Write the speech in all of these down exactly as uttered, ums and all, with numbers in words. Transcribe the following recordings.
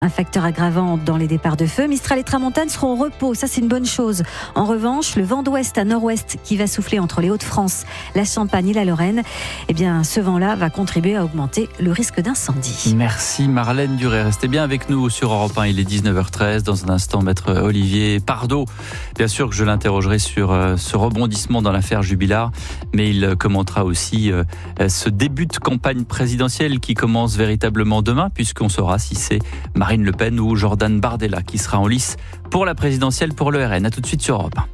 Un facteur aggravant dans les départs de feu. Mistral et Tramontane seront au repos, ça c'est une bonne chose. En revanche, le vent d'ouest à nord-ouest qui va souffler entre les Hauts-de-France, la Champagne et la Lorraine, eh bien ce vent-là va contribuer à augmenter le risque d'incendie. Merci Marlène Duré. Restez bien avec nous sur Europe un, il est dix-neuf heures treize. Dans un instant, maître Olivier Pardo. Bien sûr que je l'interrogerai sur ce rebondissement dans l'affaire Jubilard, mais il commentera aussi ce début de campagne présidentielle qui commence véritablement demain, puisqu'on saura si c'est Marine Le Pen ou Jordan Bardella qui sera en lice pour la présidentielle pour le R N. A tout de suite sur Europe un.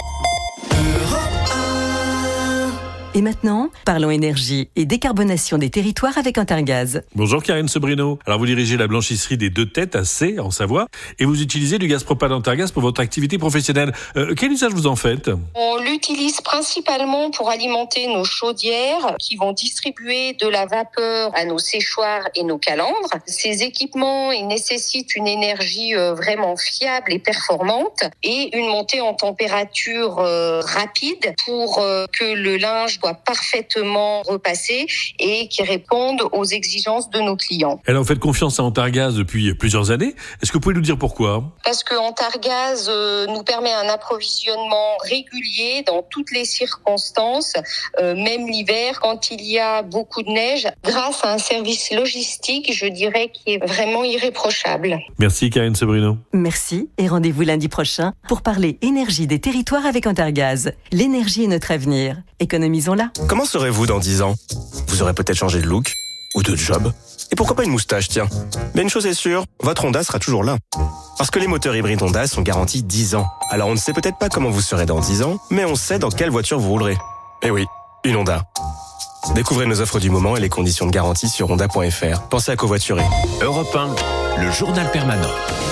Et maintenant, parlons énergie et décarbonation des territoires avec Intergaz. Bonjour Karine Sebrino. Alors vous dirigez la blanchisserie des Deux Têtes à C, en Savoie, et vous utilisez du gaz propane Intergaz pour votre activité professionnelle. Euh, quel usage vous en faites ? On l'utilise principalement pour alimenter nos chaudières qui vont distribuer de la vapeur à nos séchoirs et nos calandres. Ces équipements, ils nécessitent une énergie vraiment fiable et performante et une montée en température rapide pour que le linge soit parfaitement repassé et qui répondent aux exigences de nos clients. Alors vous faites confiance à Intergaz depuis plusieurs années. Est-ce que vous pouvez nous dire pourquoi ? Parce que Intergaz euh, nous permet un approvisionnement régulier dans toutes les circonstances, euh, même l'hiver quand il y a beaucoup de neige, grâce à un service logistique, je dirais, qui est vraiment irréprochable. Merci Karine Sebrino. Merci et rendez-vous lundi prochain pour parler énergie des territoires avec Intergaz. L'énergie est notre avenir. Économisons-la. Comment serez-vous dans dix ans ? Vous aurez peut-être changé de look ou de job. Et pourquoi pas une moustache, tiens. Mais une chose est sûre, votre Honda sera toujours là. Parce que les moteurs hybrides Honda sont garantis dix ans. Alors on ne sait peut-être pas comment vous serez dans dix ans, mais on sait dans quelle voiture vous roulerez. Eh oui, une Honda. Découvrez nos offres du moment et les conditions de garantie sur honda point f r. Pensez à covoiturer. Europe un, le journal permanent.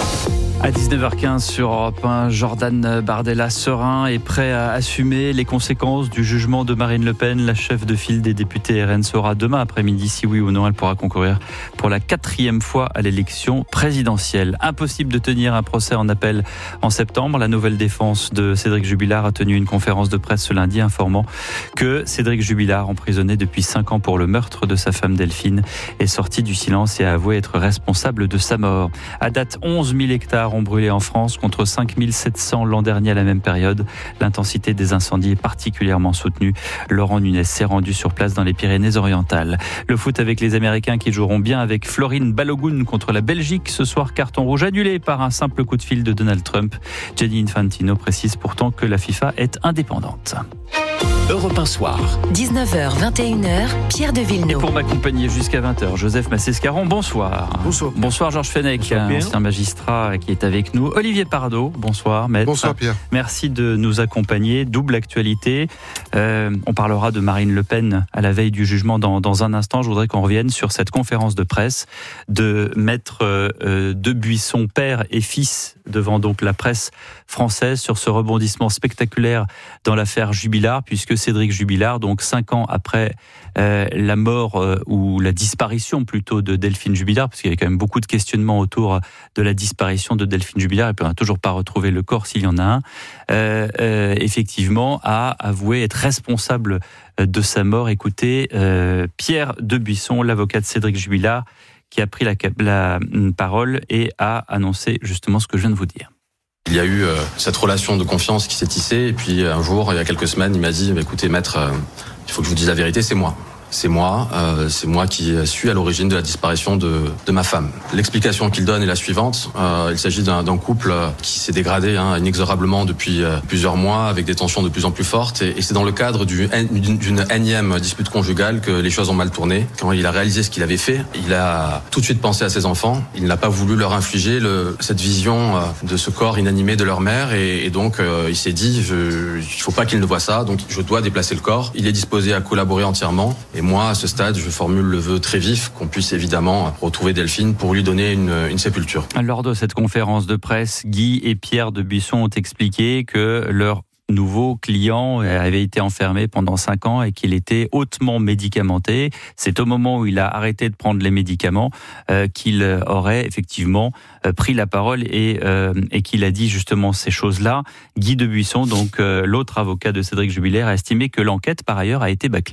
À dix-neuf heures quinze sur Europe un, Jordan Bardella serein et prêt à assumer les conséquences du jugement de Marine Le Pen. La chef de file des députés R N saura demain après-midi si oui ou non elle pourra concourir pour la quatrième fois à l'élection présidentielle. Impossible de tenir un procès en appel en septembre. La nouvelle défense de Cédric Jubilard a tenu une conférence de presse ce lundi informant que Cédric Jubilard, emprisonné depuis cinq ans pour le meurtre de sa femme Delphine, est sorti du silence et a avoué être responsable de sa mort. À date, onze mille hectares ont brûlé en France contre cinq mille sept cents l'an dernier à la même période. L'intensité des incendies est particulièrement soutenue. Laurent Nunez s'est rendu sur place dans les Pyrénées-Orientales. Le foot avec les Américains qui joueront bien avec Florine Balogun contre la Belgique. Ce soir, carton rouge annulé par un simple coup de fil de Donald Trump. Gianni Infantino précise pourtant que la FIFA est indépendante. Europe un soir. dix-neuf heures vingt et une heures, Pierre de Et Villeneuve. pour m'accompagner jusqu'à vingt heures, Joseph Massescaron, bonsoir. Bonsoir. Bonsoir Georges Fenech, Bonsoir, Pierre. ancien magistrat qui est avec nous. Olivier Pardo, bonsoir maître. Bonsoir Pierre. Merci de nous accompagner. Double actualité. Euh, on parlera de Marine Le Pen à la veille du jugement dans, dans un instant. Je voudrais qu'on revienne sur cette conférence de presse de maître euh, Debuisson, père et fils, devant donc la presse française sur ce rebondissement spectaculaire dans l'affaire Jubilard, puisque Cédric Jubilard, donc cinq ans après euh, la mort euh, ou la disparition plutôt de Delphine Jubilard, parce qu'il y avait quand même beaucoup de questionnements autour de la disparition de Delphine Jubilard, et puis on n'a toujours pas retrouvé le corps s'il y en a un, euh, euh, effectivement a avoué être responsable de sa mort. Écoutez, euh, Pierre Debuisson, l'avocat de Cédric Jubilard, qui a pris la, la parole et a annoncé justement ce que je viens de vous dire. Il y a eu euh, cette relation de confiance qui s'est tissée, et puis un jour, il y a quelques semaines, il m'a dit bah, « Écoutez maître, euh, il faut que je vous dise la vérité, c'est moi. C'est moi, euh, c'est moi qui suis à l'origine de la disparition de, de ma femme. » L'explication qu'il donne est la suivante. Euh, il s'agit d'un, d'un couple qui s'est dégradé hein, inexorablement depuis euh, plusieurs mois, avec des tensions de plus en plus fortes. Et, et c'est dans le cadre du, d'une, d'une énième dispute conjugale que les choses ont mal tourné. Quand il a réalisé ce qu'il avait fait, il a tout de suite pensé à ses enfants. Il n'a pas voulu leur infliger le, cette vision euh, de ce corps inanimé de leur mère. Et, et donc, euh, il s'est dit, je, il ne faut pas qu'ils ne voient ça, donc je dois déplacer le corps. Il est disposé à collaborer entièrement. Et moi, à ce stade, je formule le vœu très vif qu'on puisse évidemment retrouver Delphine pour lui donner une, une sépulture. Lors de cette conférence de presse, Guy et Pierre Debuisson ont expliqué que leur nouveau client avait été enfermé pendant cinq ans et qu'il était hautement médicamenté. C'est au moment où il a arrêté de prendre les médicaments euh, qu'il aurait effectivement euh, pris la parole et, euh, et qu'il a dit justement ces choses-là. Guy Debuisson, donc euh, l'autre avocat de Cédric Jubilard, a estimé que l'enquête par ailleurs a été bâclée.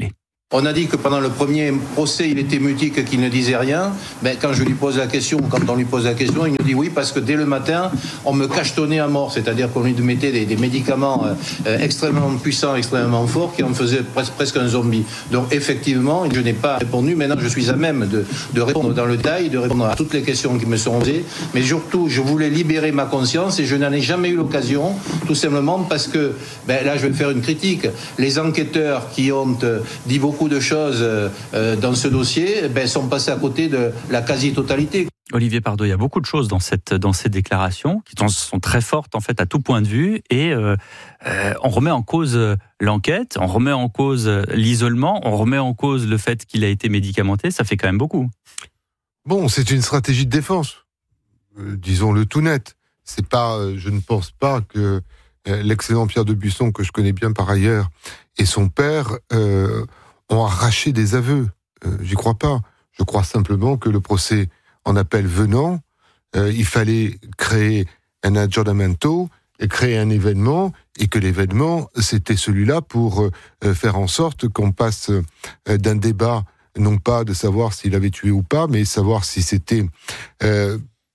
On a dit que pendant le premier procès, il était mutique, qu'il ne disait rien. Ben, quand je lui pose la question, quand on lui pose la question, il nous dit oui, parce que dès le matin, on me cachetonnait à mort. C'est-à-dire qu'on lui mettait des, des médicaments euh, extrêmement puissants, extrêmement forts, qui en faisaient pres- presque un zombie. Donc effectivement, je n'ai pas répondu. Maintenant, je suis à même de, de répondre dans le détail, de répondre à toutes les questions qui me sont posées. Mais surtout, je voulais libérer ma conscience et je n'en ai jamais eu l'occasion, tout simplement parce que, ben, là, je vais faire une critique. Les enquêteurs qui ont euh, dit beaucoup de choses euh, dans ce dossier ben, sont passés à côté de la quasi-totalité. Olivier Pardo, il y a beaucoup de choses dans, cette, dans ces déclarations qui sont très fortes en fait à tout point de vue et euh, euh, on remet en cause l'enquête, on remet en cause l'isolement, on remet en cause le fait qu'il a été médicamenté, ça fait quand même beaucoup. Bon, c'est une stratégie de défense, euh, disons-le tout net. C'est pas, euh, je ne pense pas que euh, l'excellent Pierre de Buisson, que je connais bien par ailleurs, et son père euh, ont arraché des aveux. Euh, j'y crois pas. Je crois simplement que le procès en appel venant, euh, il fallait créer un aggiornamento et créer un événement, et que l'événement, c'était celui-là pour euh, faire en sorte qu'on passe euh, d'un débat, non pas de savoir s'il avait tué ou pas, mais savoir si c'était euh,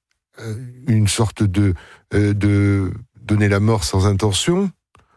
une sorte de, euh, de donner la mort sans intention,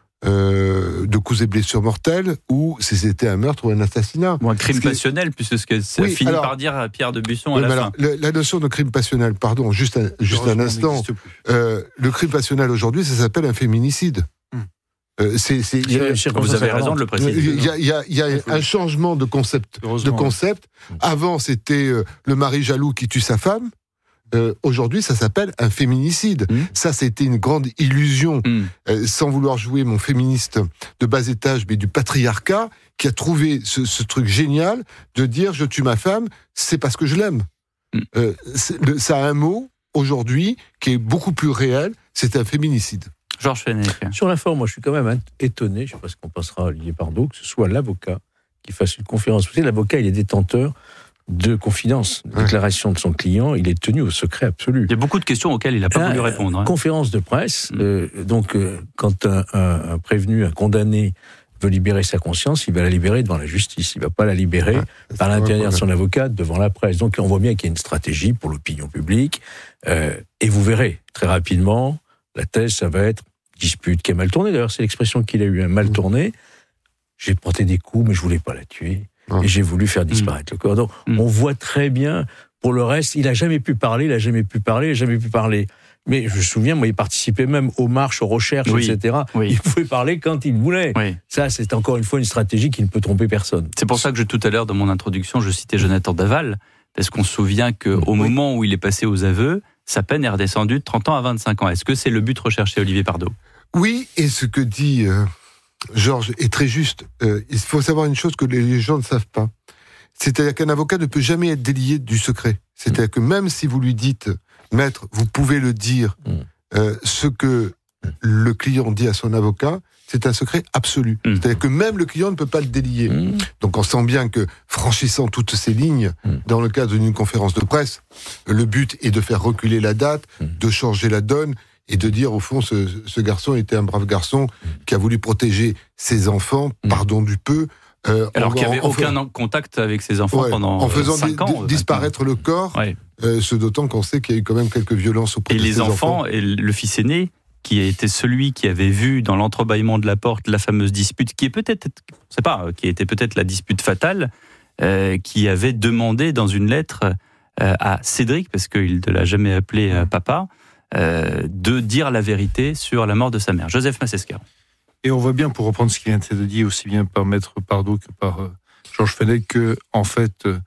Euh, de coups et blessures mortelles, ou si c'était un meurtre ou un assassinat. Ou un crime que... passionnel, puisque ça oui, finit alors, par dire à Pierre de Buisson à oui, la fin. Alors, la, la notion de crime passionnel, pardon, juste un, juste un instant, euh, le crime passionnel aujourd'hui, ça s'appelle un féminicide. Hum. Euh, c'est, c'est, a, vous avez raison de le préciser. Il y a, il y a, il y a un changement de concept. De concept. Avant, c'était euh, le mari jaloux qui tue sa femme. Euh, aujourd'hui, ça s'appelle un féminicide. Mmh. Ça, c'était une grande illusion, mmh. euh, sans vouloir jouer mon féministe de bas étage, mais du patriarcat, qui a trouvé ce, ce truc génial de dire je tue ma femme, c'est parce que je l'aime. Mmh. Euh, le, ça a un mot, aujourd'hui, qui est beaucoup plus réel, c'est un féminicide. Georges Fenech. Sur la forme, moi, je suis quand même étonné, je ne sais pas ce qu'on passera à Olivier Pardo, que ce soit l'avocat qui fasse une conférence. Vous savez, l'avocat, il est détenteur de confidence, de déclaration de son client, il est tenu au secret absolu. Il y a beaucoup de questions auxquelles il n'a pas voulu répondre. Hein. Conférence de presse, mmh. euh, donc euh, quand un, un, un prévenu, un condamné veut libérer sa conscience, il va la libérer devant la justice, il ne va pas la libérer ah, par l'intermédiaire de son avocat devant la presse. Donc on voit bien qu'il y a une stratégie pour l'opinion publique, euh, et vous verrez très rapidement, la thèse, ça va être dispute qui est mal tournée, d'ailleurs c'est l'expression qu'il a eu, un mal tourné, j'ai porté des coups mais je ne voulais pas la tuer. Et j'ai voulu faire disparaître mmh. le corps. Donc, mmh. on voit très bien, pour le reste, il n'a jamais pu parler, il n'a jamais pu parler, il n'a jamais pu parler. Mais je me souviens, moi, il participait même aux marches, aux recherches, oui. et cetera. Oui. Il pouvait parler quand il voulait. Oui. Ça, c'est encore une fois une stratégie qui ne peut tromper personne. C'est pour ça que je, tout à l'heure, dans mon introduction, je citais Jonathan Daval, parce qu'on se souvient qu'au oui. moment où il est passé aux aveux, sa peine est redescendue de trente ans à vingt-cinq ans. Est-ce que c'est le but recherché, Olivier Pardo ? Oui, et ce que dit... Euh... Georges est très juste. Euh, il faut savoir une chose que les gens ne savent pas. C'est-à-dire qu'un avocat ne peut jamais être délié du secret. C'est-à-dire mmh. que même si vous lui dites, maître, vous pouvez le dire, mmh. euh, ce que le client dit à son avocat, c'est un secret absolu. Mmh. C'est-à-dire que même le client ne peut pas le délier. Mmh. Donc on sent bien que, franchissant toutes ces lignes, mmh. dans le cadre d'une conférence de presse, le but est de faire reculer la date, mmh. de changer la donne, et de dire, au fond, ce, ce garçon était un brave garçon qui a voulu protéger ses enfants, mmh. pardon du peu. Euh, Alors en, qu'il n'y avait en, aucun en, contact avec ses enfants ouais, pendant en faisant cinq ans. Di, disparaître le corps, ouais. euh, ce d'autant qu'on sait qu'il y a eu quand même quelques violences auprès et de les ses enfants. enfants. Et le fils aîné, qui a été celui qui avait vu dans l'entrebâillement de la porte la fameuse dispute, qui est peut-être, je sais pas, qui était peut-être la dispute fatale, euh, qui avait demandé dans une lettre euh, à Cédric, parce qu'il ne l'a jamais appelé euh, papa, Euh, de dire la vérité sur la mort de sa mère. Joseph Massescaron. Et on voit bien, pour reprendre ce qui vient d'être dit aussi bien par Maître Pardo que par euh, Georges Fenech, que en fait, euh,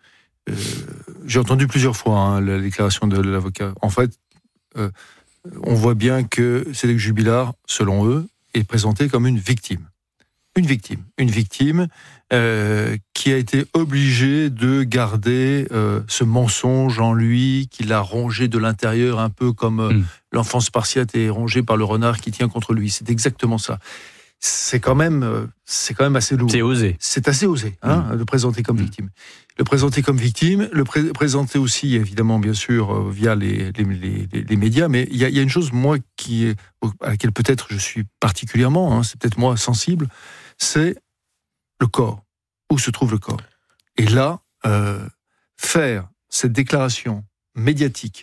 j'ai entendu plusieurs fois hein, la déclaration de l'avocat. En fait, euh, on voit bien que Cédric Jubilard, selon eux, est présenté comme une victime. Une victime. Une victime euh, qui a été obligée de garder euh, ce mensonge en lui, qui l'a rongé de l'intérieur, un peu comme euh, mmh. l'enfant spartiate est rongé par le renard qui tient contre lui. C'est exactement ça. C'est quand même, euh, c'est quand même assez lourd. C'est osé. C'est assez osé, hein, mmh. de le présenter comme mmh. victime. Le présenter comme victime, le pré- présenter aussi, évidemment, bien sûr, euh, via les, les, les, les médias, mais il y, y a une chose, moi, qui est, à laquelle peut-être je suis particulièrement, hein, c'est peut-être moi sensible, c'est le corps. où se trouve le corps. Et là, euh, faire cette déclaration médiatique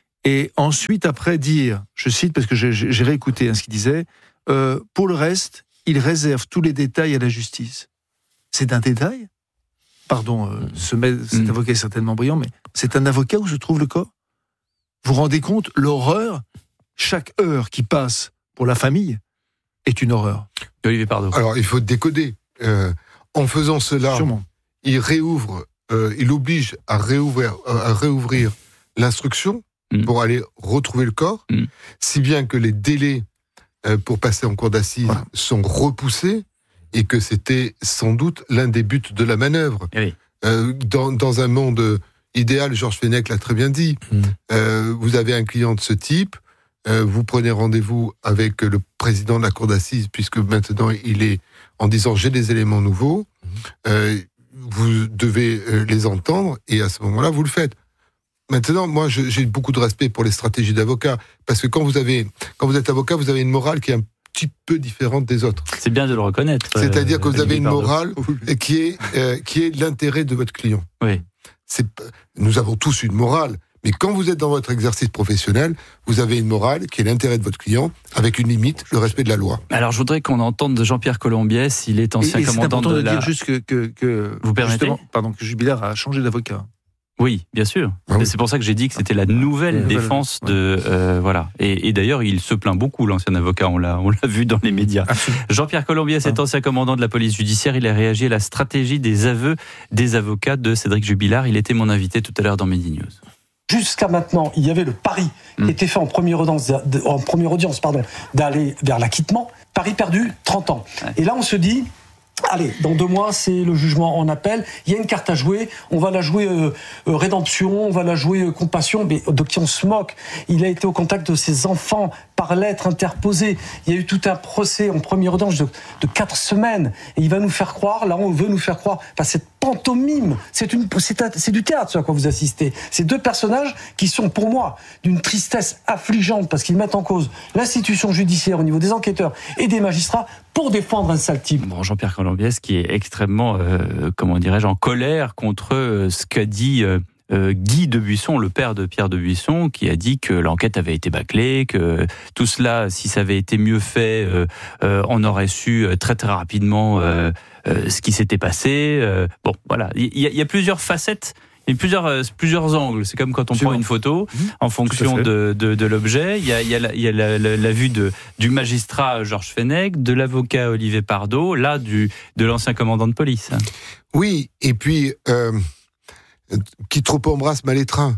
et ensuite après dire, je cite parce que j'ai, j'ai réécouté hein, ce qu'il disait, euh, pour le reste, il réserve tous les détails à la justice. C'est d'un détail ? Pardon, euh, ce, cet mmh. avocat est certainement brillant, mais c'est un avocat où se trouve le corps ? Vous vous rendez compte, l'horreur, chaque heure qui passe pour la famille est une horreur. Olivier Pardo. Alors, il faut décoder. Euh, en faisant cela, Sûrement. il réouvre, euh, il oblige à réouvrir, à réouvrir l'instruction mmh. pour aller retrouver le corps, mmh. si bien que les délais euh, pour passer en cour d'assises voilà. sont repoussés et que c'était sans doute l'un des buts de la manœuvre. Oui. Euh, dans, dans un monde idéal, Georges Fenech l'a très bien dit, mmh. euh, vous avez un client de ce type, euh, vous prenez rendez-vous avec le président de la cour d'assises, puisque maintenant il est en disant j'ai des éléments nouveaux, mmh. euh, vous devez euh, les entendre, et à ce moment-là, vous le faites. Maintenant, moi, je, j'ai beaucoup de respect pour les stratégies d'avocat, parce que quand vous avez, quand vous êtes avocat, vous avez une morale qui est un petit peu différente des autres. C'est bien de le reconnaître. C'est-à-dire euh, que vous avez une morale de... qui est, euh, qui est l'intérêt de votre client. Oui. C'est, nous avons tous une morale, mais quand vous êtes dans votre exercice professionnel, vous avez une morale qui est l'intérêt de votre client, avec une limite, le respect de la loi. Alors, je voudrais qu'on entende de Jean-Pierre Colombiès, il est ancien et, et commandant de, de, de la... dire juste que, que, que vous permettez pardon, que Jubilard a changé d'avocat. Oui, bien sûr. Ah oui. C'est pour ça que j'ai dit que c'était la nouvelle ah, défense ouais. de euh, voilà. Et, et d'ailleurs, il se plaint beaucoup, l'ancien avocat. On l'a, on l'a vu dans les médias. Ah, Jean-Pierre Colombiès est ancien commandant de la police judiciaire. Il a réagi à la stratégie des aveux des avocats de Cédric Jubilard. Il était mon invité tout à l'heure dans Midi News. Jusqu'à maintenant, il y avait le pari mmh. qui était fait en première audience, en première audience, pardon, d'aller vers l'acquittement. Pari perdu, trente ans. Ouais. Et là, on se dit. Allez, dans deux mois, c'est le jugement en appel. Il y a une carte à jouer. On va la jouer euh, euh, rédemption, on va la jouer euh, compassion, mais de qui on se moque. Il a été au contact de ses enfants par lettre interposée. Il y a eu tout un procès en première audience de, de quatre semaines. Et il va nous faire croire, là, on veut nous faire croire, bah, cette pantomime, c'est, une, c'est, un, c'est du théâtre, ce à quoi vous assistez. Ces deux personnages qui sont, pour moi, d'une tristesse affligeante parce qu'ils mettent en cause l'institution judiciaire au niveau des enquêteurs et des magistrats pour défendre un sale type. Bon, Jean-Pierre Colombiès qui est extrêmement, euh, comment dirais-je, en colère contre euh, ce qu'a dit euh, euh, Guy Debuisson, le père de Pierre Debuisson, qui a dit que l'enquête avait été bâclée, que tout cela, si ça avait été mieux fait, euh, euh, on aurait su très très rapidement euh, euh, ce qui s'était passé. Euh, bon, voilà, il y, y a plusieurs facettes. Il y a plusieurs, euh, plusieurs angles. C'est comme quand on prend une photo, mmh, en fonction de, de, de l'objet. Il y a, il y a, la, il y a la, la, la vue de, du magistrat Georges Fenech, de l'avocat Olivier Pardo, là, du, de l'ancien commandant de police. Oui, et puis, euh, qui trop embrasse mal étreint.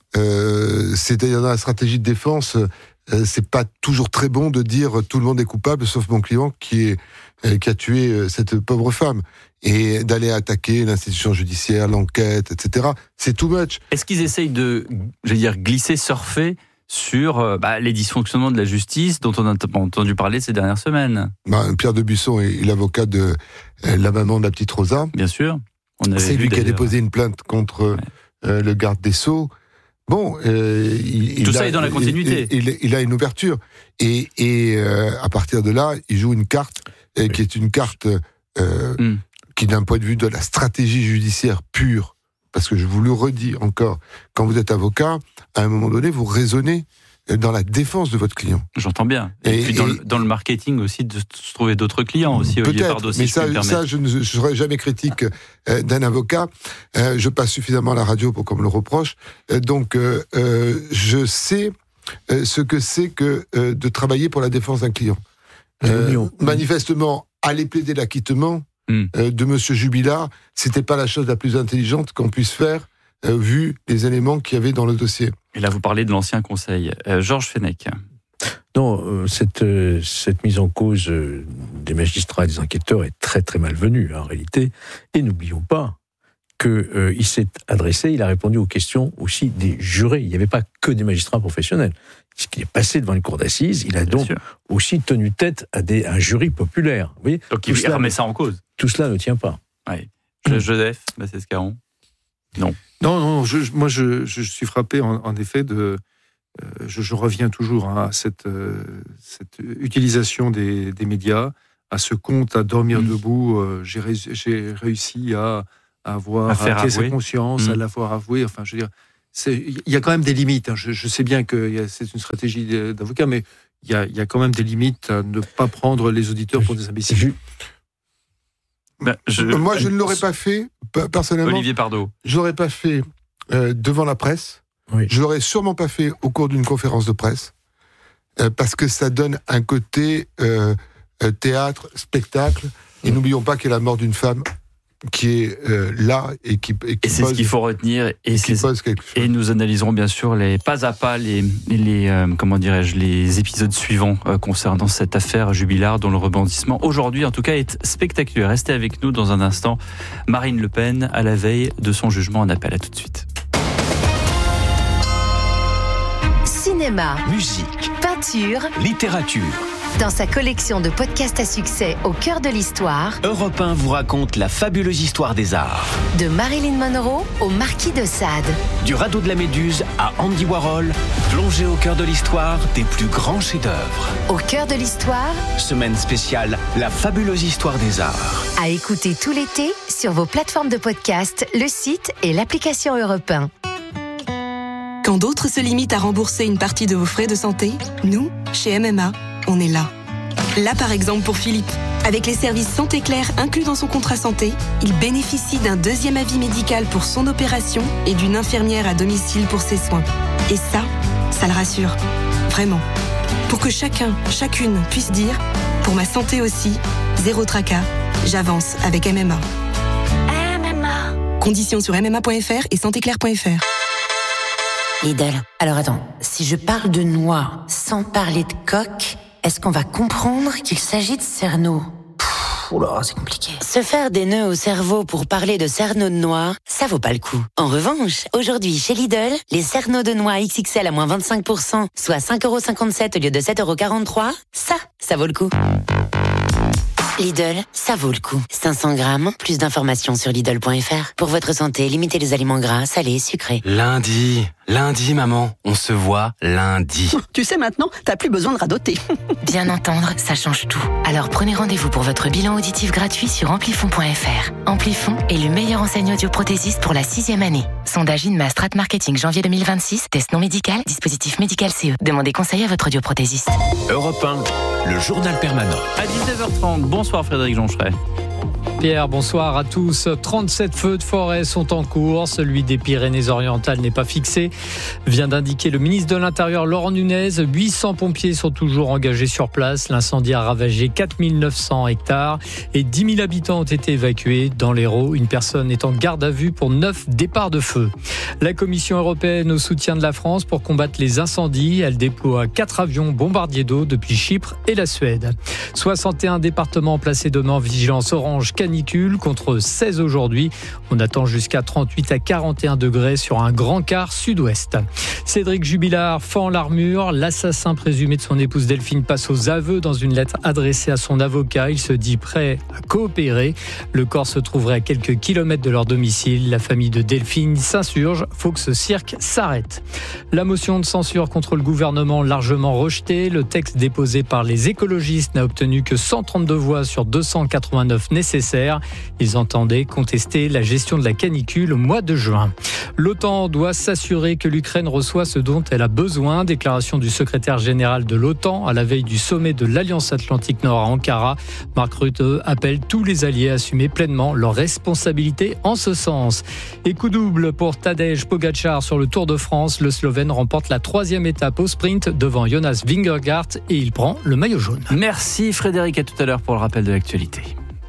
Euh, c'est-à-dire dans la stratégie de défense, euh, c'est pas toujours très bon de dire tout le monde est coupable, sauf mon client qui, est, euh, qui a tué euh, cette pauvre femme. Et d'aller attaquer l'institution judiciaire, l'enquête, et cetera. C'est too much. Est-ce qu'ils essayent de, je veux dire, glisser, surfer sur bah, les dysfonctionnements de la justice dont on a entendu parler ces dernières semaines ? bah, Pierre Debuisson est l'avocat de euh, la maman de la petite Rosa. Bien sûr. On avait C'est vu lui qui a d'ailleurs. déposé une plainte contre ouais. euh, le garde des Sceaux. Bon, euh, il, tout il ça a, est dans la continuité. Il, il, il a une ouverture. Et, et euh, à partir de là, il joue une carte euh, oui. qui est une carte... Euh, mm. qui d'un point de vue de la stratégie judiciaire pure, parce que je vous le redis encore, quand vous êtes avocat, à un moment donné, vous raisonnez dans la défense de votre client. J'entends bien. Et, et puis dans, et, le, dans le marketing aussi, de se trouver d'autres clients aussi, Olivier Pardo, si mais je ça, peux me ça, je ne serai jamais critique euh, d'un avocat. Euh, je passe suffisamment à la radio pour qu'on me le reproche. Euh, donc, euh, euh, je sais euh, ce que c'est que euh, de travailler pour la défense d'un client. Euh, manifestement, aller plaider l'acquittement, Mmh. Euh, de Monsieur Jubilard, c'était pas la chose la plus intelligente qu'on puisse faire, euh, vu les éléments qu'il y avait dans le dossier. Et là, vous parlez de l'ancien conseil. Euh, Georges Fenech. Non, euh, cette, euh, cette mise en cause euh, des magistrats et des enquêteurs est très très malvenue, en réalité. Et n'oublions pas qu'il euh, s'est adressé, il a répondu aux questions aussi des jurés. Il n'y avait pas que des magistrats professionnels. Puisqu'il est passé devant une cour d'assises, il a Bien donc sûr. aussi tenu tête à, des, à un jury populaire. Vous voyez, donc il remet ça en cause. Tout cela ne tient pas. Ouais. Joseph Bassescaron. Non. Non, non, je, moi je, je suis frappé en, en effet de... Euh, je, je reviens toujours hein, à cette, euh, cette utilisation des, des médias à ce compte, à dormir mmh. debout, euh, j'ai, ré- j'ai réussi à, à avoir à faire à sa avouer. conscience, mmh. à l'avoir avoué. Enfin, je veux dire, il y a quand même des limites. Hein. Je, je sais bien que y a, c'est une stratégie d'avocat, mais il y a, y a quand même des limites à ne pas prendre les auditeurs pour des imbéciles. Ben, je... Moi, je ne l'aurais pas fait, personnellement. Olivier Pardo. Je ne l'aurais pas fait euh, devant la presse. Oui. Je ne l'aurais sûrement pas fait au cours d'une conférence de presse. Euh, parce que ça donne un côté euh, euh, théâtre, spectacle. Et mmh. n'oublions pas qu'il y a la mort d'une femme qui est euh, là et qui, et qui et c'est pose, ce qu'il faut retenir. Et, et, qui pose quelque chose. Et nous analyserons bien sûr les pas à pas les, les euh, comment dirais-je les épisodes suivants euh, concernant cette affaire Jubilard, dont le rebondissement aujourd'hui en tout cas est spectaculaire. Restez avec nous dans un instant. Marine Le Pen à la veille de son jugement en appel. À tout de suite. Cinéma, musique, peinture, littérature. Dans sa collection de podcasts à succès Au cœur de l'histoire, Europe un vous raconte la fabuleuse histoire des arts. De Marilyn Monroe au Marquis de Sade. Du radeau de la Méduse à Andy Warhol, plongez au cœur de l'histoire des plus grands chefs-d'œuvre. Au cœur de l'histoire, semaine spéciale, la fabuleuse histoire des arts. À écouter tout l'été sur vos plateformes de podcast, le site et l'application Europe un. Quand d'autres se limitent à rembourser une partie de vos frais de santé, nous, chez M M A, on est là. Là, par exemple, pour Philippe. Avec les services Santé Claire inclus dans son contrat santé, il bénéficie d'un deuxième avis médical pour son opération et d'une infirmière à domicile pour ses soins. Et ça, ça le rassure. Vraiment. Pour que chacun, chacune puisse dire « Pour ma santé aussi, zéro tracas, j'avance avec M M A ». M M A. Conditions sur m m a point f r et santé claire point f r. Lidl. Alors attends, si je parle de noix sans parler de coque, est-ce qu'on va comprendre qu'il s'agit de cerneau? Oula, c'est compliqué. Se faire des nœuds au cerveau pour parler de cerneau de noix, ça vaut pas le coup. En revanche, aujourd'hui chez Lidl, les cerneaux de noix X X L à moins vingt-cinq pour cent, soit cinq euros cinquante-sept au lieu de sept euros quarante-trois, ça, ça vaut le coup. Lidl, ça vaut le coup. cinq cents grammes, plus d'informations sur Lidl point f r. Pour votre santé, limitez les aliments gras, salés, sucrés. Lundi, lundi maman, on se voit lundi. Tu sais maintenant, t'as plus besoin de radoter. Bien entendre, ça change tout. Alors prenez rendez-vous pour votre bilan auditif gratuit sur amplifon point f r. Amplifon est le meilleur enseigne audioprothésiste pour la sixième année. Sondage Inma Strat Marketing janvier deux mille vingt-six, test non médical, dispositif médical C E. Demandez conseil à votre audioprothésiste. Europe un, le journal permanent. À dix-neuf heures trente, bonsoir Frédéric Joncheret. Pierre, bonsoir à tous. trente-sept feux de forêt sont en cours. Celui des Pyrénées-Orientales n'est pas fixé, vient d'indiquer le ministre de l'Intérieur Laurent Nunez. huit cents pompiers sont toujours engagés sur place. L'incendie a ravagé quatre mille neuf cents hectares et dix mille habitants ont été évacués. Dans l'Hérault, une personne est en garde à vue pour neuf départs de feu. La Commission européenne au soutien de la France pour combattre les incendies. Elle déploie quatre avions bombardiers d'eau depuis Chypre et la Suède. soixante et un départements placés demain en vigilance orange canicule contre seize aujourd'hui. On attend jusqu'à trente-huit à quarante et un degrés sur un grand quart sud-ouest. Cédric Jubilard fend l'armure. L'assassin présumé de son épouse Delphine passe aux aveux dans une lettre adressée à son avocat. Il se dit prêt à coopérer. Le corps se trouverait à quelques kilomètres de leur domicile. La famille de Delphine s'insurge. Faut que ce cirque s'arrête. La motion de censure contre le gouvernement largement rejetée. Le texte déposé par les écologistes n'a obtenu que cent trente-deux voix sur deux cent quatre-vingt-neuf nécessaires. Ils entendaient contester la gestion de la canicule au mois de juin. L'OTAN doit s'assurer que l'Ukraine reçoit ce dont elle a besoin. Déclaration du secrétaire général de l'OTAN à la veille du sommet de l'Alliance Atlantique Nord à Ankara. Mark Rutte appelle tous les alliés à assumer pleinement leurs responsabilités en ce sens. Et coup double pour Tadej Pogačar sur le Tour de France. Le Slovène remporte la troisième étape au sprint devant Jonas Vingegaard et il prend le maillot jaune. Merci Frédéric, à tout à l'heure pour le rappel de l'actualité.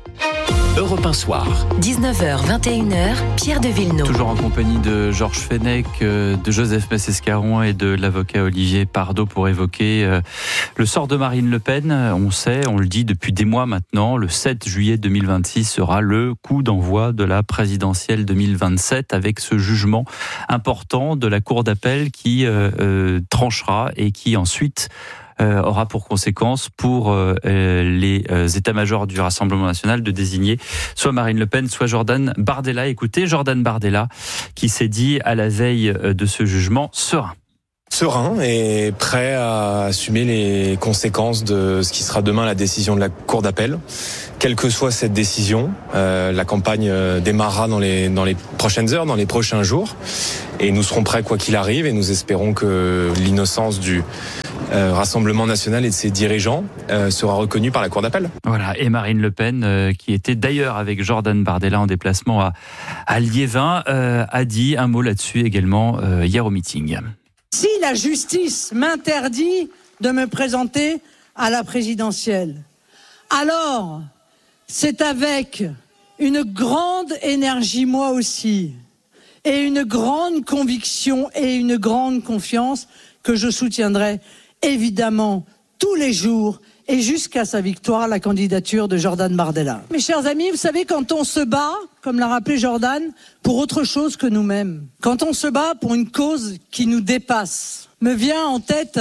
Europe un soir. dix-neuf heures vingt et une heures, Pierre de Villeneuve. Toujours en compagnie de Georges Fenech, de Joseph Messescaron et de l'avocat Olivier Pardo pour évoquer le sort de Marine Le Pen. On sait, on le dit depuis des mois maintenant, le sept juillet deux mille vingt-six sera le coup d'envoi de la présidentielle deux mille vingt-sept avec ce jugement important de la Cour d'appel qui euh, euh, tranchera et qui ensuite Euh, aura pour conséquence pour euh, les euh, états-majors du Rassemblement national de désigner soit Marine Le Pen, soit Jordan Bardella. Écoutez, Jordan Bardella qui s'est dit à la veille de ce jugement serein. Serein et prêt à assumer les conséquences de ce qui sera demain la décision de la Cour d'appel. Quelle que soit cette décision, euh, la campagne démarrera dans les, dans les prochaines heures, dans les prochains jours. Et nous serons prêts quoi qu'il arrive et nous espérons que l'innocence du euh, Rassemblement national et de ses dirigeants euh, sera reconnue par la Cour d'appel. Voilà, et Marine Le Pen, euh, qui était d'ailleurs avec Jordan Bardella en déplacement à, à Liévin, euh, a dit un mot là-dessus également euh, hier au meeting. Si la justice m'interdit de me présenter à la présidentielle, alors c'est avec une grande énergie, moi aussi, et une grande conviction et une grande confiance que je soutiendrai évidemment tous les jours et jusqu'à sa victoire la candidature de Jordan Bardella. Mes chers amis, vous savez, quand on se bat, comme l'a rappelé Jordan, pour autre chose que nous-mêmes, quand on se bat pour une cause qui nous dépasse, me vient en tête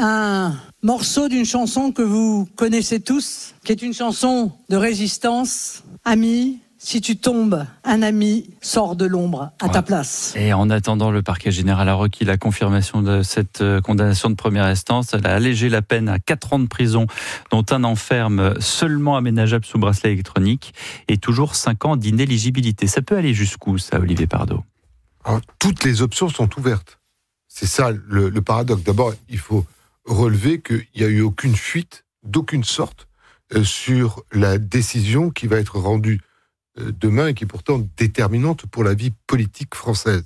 un morceau d'une chanson que vous connaissez tous, qui est une chanson de résistance. Ami, si tu tombes, un ami sort de l'ombre à ouais. ta place. Et en attendant, le parquet général a requis la confirmation de cette condamnation de première instance. Elle a allégé la peine à quatre ans de prison, dont un an ferme seulement aménageable sous bracelet électronique, et toujours cinq ans d'inéligibilité. Ça peut aller jusqu'où, ça, Olivier Pardo ? Alors, toutes les options sont ouvertes. C'est ça le, le paradoxe. D'abord, il faut relever qu'il n'y a eu aucune fuite, d'aucune sorte, euh, sur la décision qui va être rendue demain et qui est pourtant déterminante pour la vie politique française.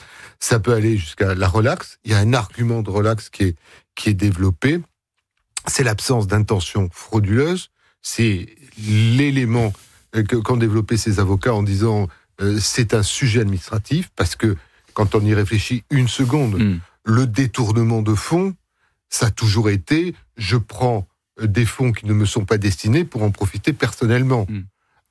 Ça peut aller jusqu'à la relaxe. Il y a un argument de relaxe qui est, qui est développé. C'est l'absence d'intention frauduleuse. C'est l'élément qu'ont développé ces avocats en disant euh, c'est un sujet administratif, parce que quand on y réfléchit une seconde, mmh. le détournement de fonds, ça a toujours été je prends des fonds qui ne me sont pas destinés pour en profiter personnellement. Mmh.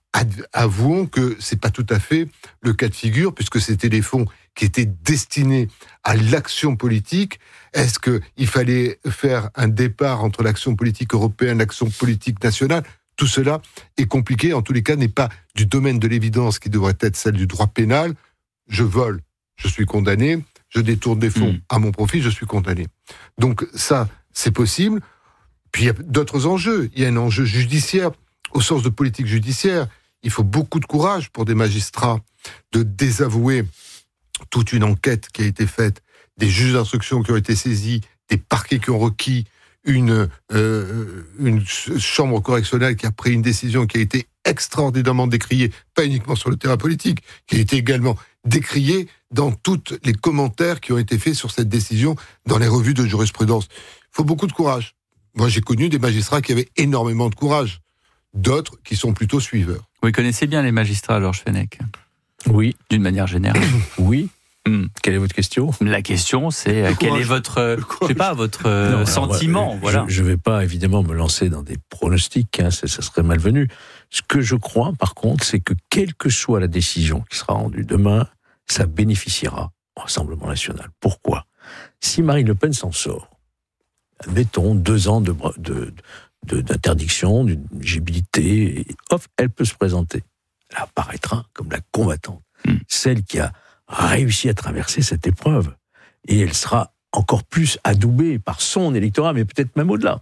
Avouons que c'est pas tout à fait le cas de figure, puisque c'était des fonds qui étaient destinés à l'action politique. Est-ce qu'il fallait faire un départ entre l'action politique européenne, l'action politique nationale ? Tout cela est compliqué, en tous les cas, n'est pas du domaine de l'évidence qui devrait être celle du droit pénal. Je vole, je suis condamné, je détourne des fonds mmh. à mon profit, je suis condamné. Donc ça, c'est possible. Puis il y a d'autres enjeux. Il y a un enjeu judiciaire, au sens de politique judiciaire. Il faut beaucoup de courage pour des magistrats de désavouer toute une enquête qui a été faite, des juges d'instruction qui ont été saisis, des parquets qui ont requis, une, euh, une chambre correctionnelle qui a pris une décision qui a été extraordinairement décriée, pas uniquement sur le terrain politique, qui a été également décriée dans tous les commentaires qui ont été faits sur cette décision dans les revues de jurisprudence. Il faut beaucoup de courage. Moi, j'ai connu des magistrats qui avaient énormément de courage, d'autres qui sont plutôt suiveurs. Vous connaissez bien les magistrats, Georges Fenech ? Oui. D'une manière générale. Oui. Hum. Quelle est votre question ? La question, c'est euh, quel est votre, je sais pas, votre euh, non, sentiment, alors, voilà. Je ne vais pas évidemment me lancer dans des pronostics, hein, ça, ça serait malvenu. Ce que je crois, par contre, c'est que quelle que soit la décision qui sera rendue demain, ça bénéficiera au Rassemblement national. Pourquoi ? Si Marine Le Pen s'en sort, admettons deux ans de, de, de d'interdiction, d'inéligibilité, hop, elle peut se présenter. Elle apparaîtra comme la combattante, mmh. celle qui a réussi à traverser cette épreuve. Et elle sera encore plus adoubée par son électorat, mais peut-être même au-delà.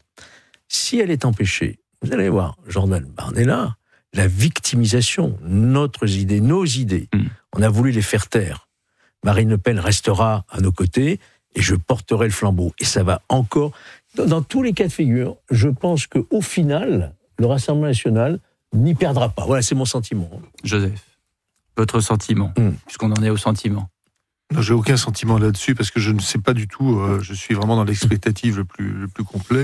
Si elle est empêchée, vous allez voir, Jordan Bardella, la victimisation, notre idée, nos idées, mmh. on a voulu les faire taire. Marine Le Pen restera à nos côtés et je porterai le flambeau. Et ça va encore... Dans, dans tous les cas de figure, je pense qu'au final, le Rassemblement national n'y perdra pas. Voilà, c'est mon sentiment. Joseph, votre sentiment, mmh. puisqu'on en est au sentiment. Non, j'ai aucun sentiment là-dessus, parce que je ne sais pas du tout, euh, je suis vraiment dans l'expectative le plus, le plus complet.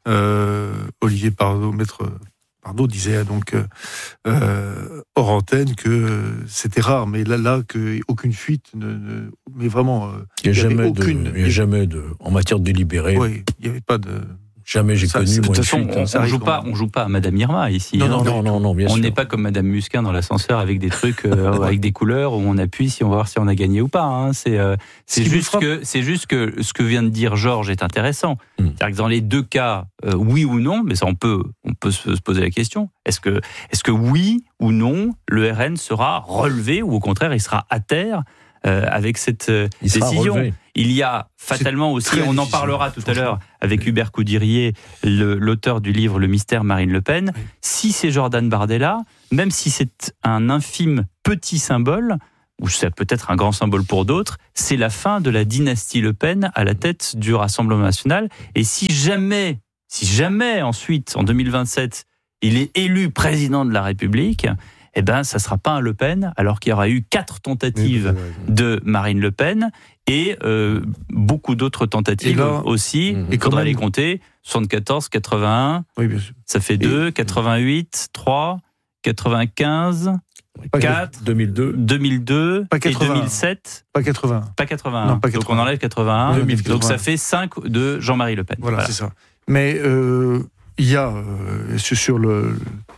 Euh, Olivier Pardo, maître Pardo disait donc euh, hors antenne que c'était rare, mais là, là que aucune fuite, ne, ne, mais vraiment, euh, il n'y a, jamais aucune, de, il y a jamais de, en matière de délibéré. Oui, il n'y avait pas de. Jamais j'ai ça, connu. De toute façon, fuite, on, on joue pas, on joue pas à Madame Irma ici. Non, hein. non, non, non, non, bien on sûr. n'est pas comme Madame Musquin dans l'ascenseur avec des trucs, euh, avec des couleurs où on appuie si on va voir si on a gagné ou pas. Hein. C'est, euh, c'est juste que, c'est juste que ce que vient de dire Georges est intéressant. Mm. C'est-à-dire que dans les deux cas, euh, oui ou non, mais ça on peut, on peut se, se poser la question. Est-ce que, est-ce que oui ou non, le R N sera relevé ou au contraire il sera à terre euh, avec cette euh, décision. Il y a fatalement aussi, on en parlera tout à l'heure avec Hubert Coudirier, le, l'auteur du livre Le mystère Marine Le Pen. Oui. Si c'est Jordan Bardella, même si c'est un infime petit symbole, ou c'est peut-être un grand symbole pour d'autres, c'est la fin de la dynastie Le Pen à la tête du Rassemblement national. Et si jamais, si jamais ensuite, en deux mille vingt-sept, il est élu président de la République, eh ben, ça ne sera pas un Le Pen, alors qu'il y aura eu quatre tentatives de Marine Le Pen et euh, beaucoup d'autres tentatives là, aussi. Mmh. Il faudra même... les compter. soixante-quatorze, quatre-vingt-un, oui, bien sûr. Ça fait deux, quatre-vingt-huit, trois, quatre-vingt-quinze... Pas quatre, deux mille deux, deux mille deux pas et deux mille sept. Pas quatre-vingts. Pas quatre-vingt-un. Non, pas quatre-vingts. Donc on enlève quatre-vingt-un. deux mille, donc ça fait cinq de Jean-Marie Le Pen. Voilà, voilà. C'est ça. Mais il euh, y a euh, sur le,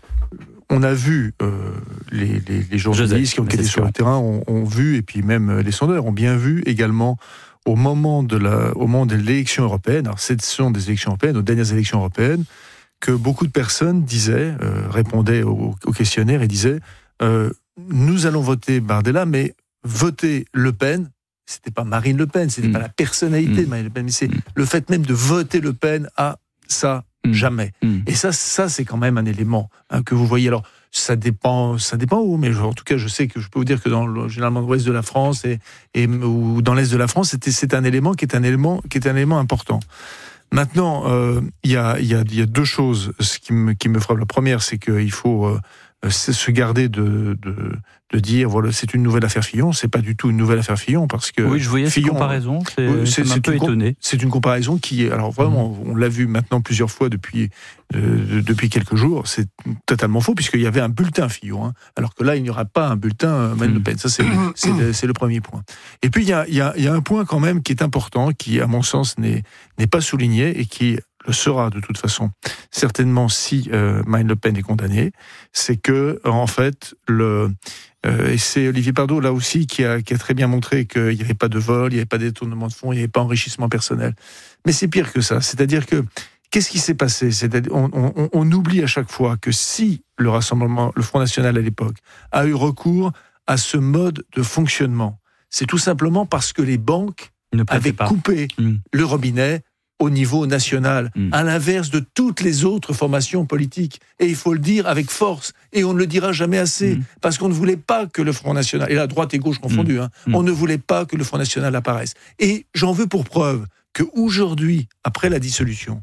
on a vu euh, les, les, les journalistes Joseph, qui ont été sur le terrain ont, ont vu, et puis même les sondeurs ont bien vu également au moment de la, au moment de l'élection européenne. Alors ce sont des élections européennes, aux dernières élections européennes, que beaucoup de personnes disaient, euh, répondaient aux au questionnaires et disaient. Euh, nous allons voter Bardella, mais voter Le Pen, c'était pas Marine Le Pen, c'était mmh. pas la personnalité mmh. de Marine Le Pen, mais c'est mmh. le fait même de voter Le Pen à ça, mmh. jamais. Mmh. Et ça, ça c'est quand même un élément hein, que vous voyez. Alors, ça dépend, ça dépend où, mais en tout cas, je sais que je peux vous dire que dans le, généralement dans l'ouest de la France et, et ou dans l'est de la France, c'était, c'est un élément qui est un élément qui est un élément important. Maintenant, il euh, y a, y a, y a deux choses ce qui me, qui me frappent. La première, c'est qu'il faut euh, c'est se garder de, de, de dire voilà, c'est une nouvelle affaire Fillon. C'est pas du tout une nouvelle affaire Fillon parce que oui, je voyais Fillon, cette comparaison. C'est, c'est, c'est un peu étonné. C'est une comparaison qui est alors vraiment, mmh. on l'a vu maintenant plusieurs fois depuis euh, depuis quelques jours. C'est totalement faux puisqu'il y avait un bulletin Fillon, hein, alors que là il n'y aura pas un bulletin Marine mmh. Le Pen. Ça c'est c'est le, c'est le premier point. Et puis il y a il y a il y a un point quand même qui est important, qui à mon sens n'est n'est pas souligné et qui le sera de toute façon certainement si euh, Marine Le Pen est condamnée, c'est que en fait le euh, et c'est Olivier Pardoe là aussi qui a qui a très bien montré qu'il n'y avait pas de vol, il n'y avait pas de détournement de fonds, il n'y avait pas d'enrichissement personnel. Mais c'est pire que ça, c'est-à-dire que qu'est-ce qui s'est passé ? C'est-à-dire on, on, on oublie à chaque fois que si le Rassemblement, le Front National à l'époque a eu recours à ce mode de fonctionnement, c'est tout simplement parce que les banques avaient pas. coupé mmh. le robinet au niveau national, mmh. à l'inverse de toutes les autres formations politiques. Et il faut le dire avec force, et on ne le dira jamais assez, mmh. parce qu'on ne voulait pas que le Front National, et la droite et gauche confondues, mmh. hein, mmh. on ne voulait pas que le Front National apparaisse. Et j'en veux pour preuve qu'aujourd'hui, après la dissolution,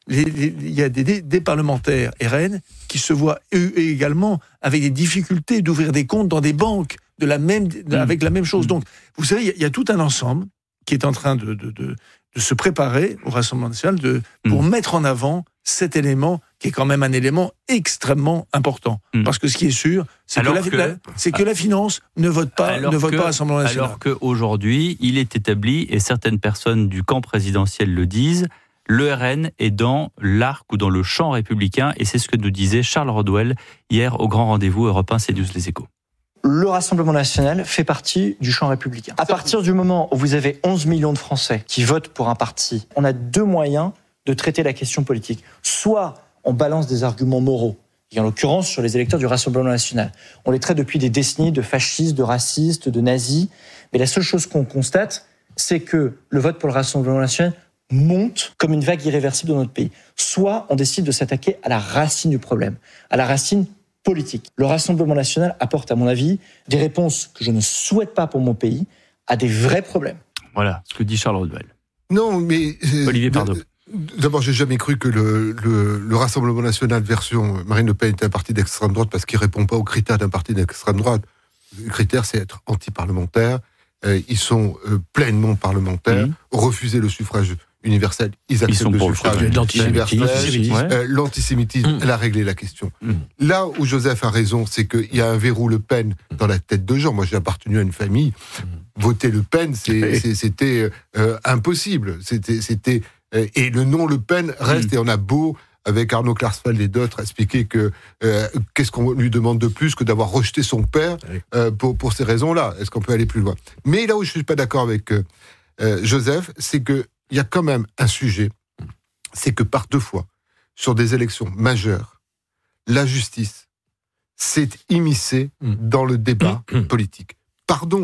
il y a des, des, des parlementaires R N qui se voient eux également avec des difficultés d'ouvrir des comptes dans des banques de la même, mmh. avec la même chose. Donc, vous savez, il y, a, il y a tout un ensemble qui est en train de... de, de de se préparer au Rassemblement national de, pour mmh. mettre en avant cet élément qui est quand même un élément extrêmement important. Mmh. Parce que ce qui est sûr, c'est, que la, que, la, c'est que la finance ne vote pas, ne vote que, pas Rassemblement national. Alors qu'aujourd'hui, il est établi, et certaines personnes du camp présidentiel le disent, le R N est dans l'arc ou dans le champ républicain, et c'est ce que nous disait Charles Rodwell hier au grand rendez-vous Europe un C news Les Échos. Le Rassemblement national fait partie du champ républicain. À partir du moment où vous avez onze millions de Français qui votent pour un parti, on a deux moyens de traiter la question politique. Soit on balance des arguments moraux, et en l'occurrence sur les électeurs du Rassemblement national. On les traite depuis des décennies de fascistes, de racistes, de nazis. Mais la seule chose qu'on constate, c'est que le vote pour le Rassemblement national monte comme une vague irréversible dans notre pays. Soit on décide de s'attaquer à la racine du problème, à la racine politique. Le Rassemblement national apporte, à mon avis, des réponses que je ne souhaite pas pour mon pays, à des vrais problèmes. Voilà ce que dit Charles Rodwell. Non, mais... Olivier Pardoe. D'abord, j'ai jamais cru que le, le, le Rassemblement national version Marine Le Pen était un parti d'extrême droite parce qu'il répond pas aux critères d'un parti d'extrême droite. Le critère, c'est être anti-parlementaire. Euh, ils sont euh, pleinement parlementaires. Mmh. Refuser le suffrage universel, ils acceptent ils le suffrage universel. Euh, l'antisémitisme, mmh. elle a réglé la question. Mmh. Là où Joseph a raison, c'est qu'il y a un verrou Le Pen dans la tête de gens. Moi, j'ai appartenu à une famille. Mmh. Voter Le Pen, c'est, c'est, c'était euh, impossible. C'était, c'était, euh, et le nom Le Pen reste, mmh. et on a beau, avec Arnaud Klarsfeld et d'autres, expliquer que euh, qu'est-ce qu'on lui demande de plus que d'avoir rejeté son père euh, pour, pour ces raisons-là. Est-ce qu'on peut aller plus loin ? Mais là où je ne suis pas d'accord avec euh, euh, Joseph, c'est que il y a quand même un sujet, c'est que par deux fois, sur des élections majeures, la justice s'est immiscée dans le débat politique. Pardon,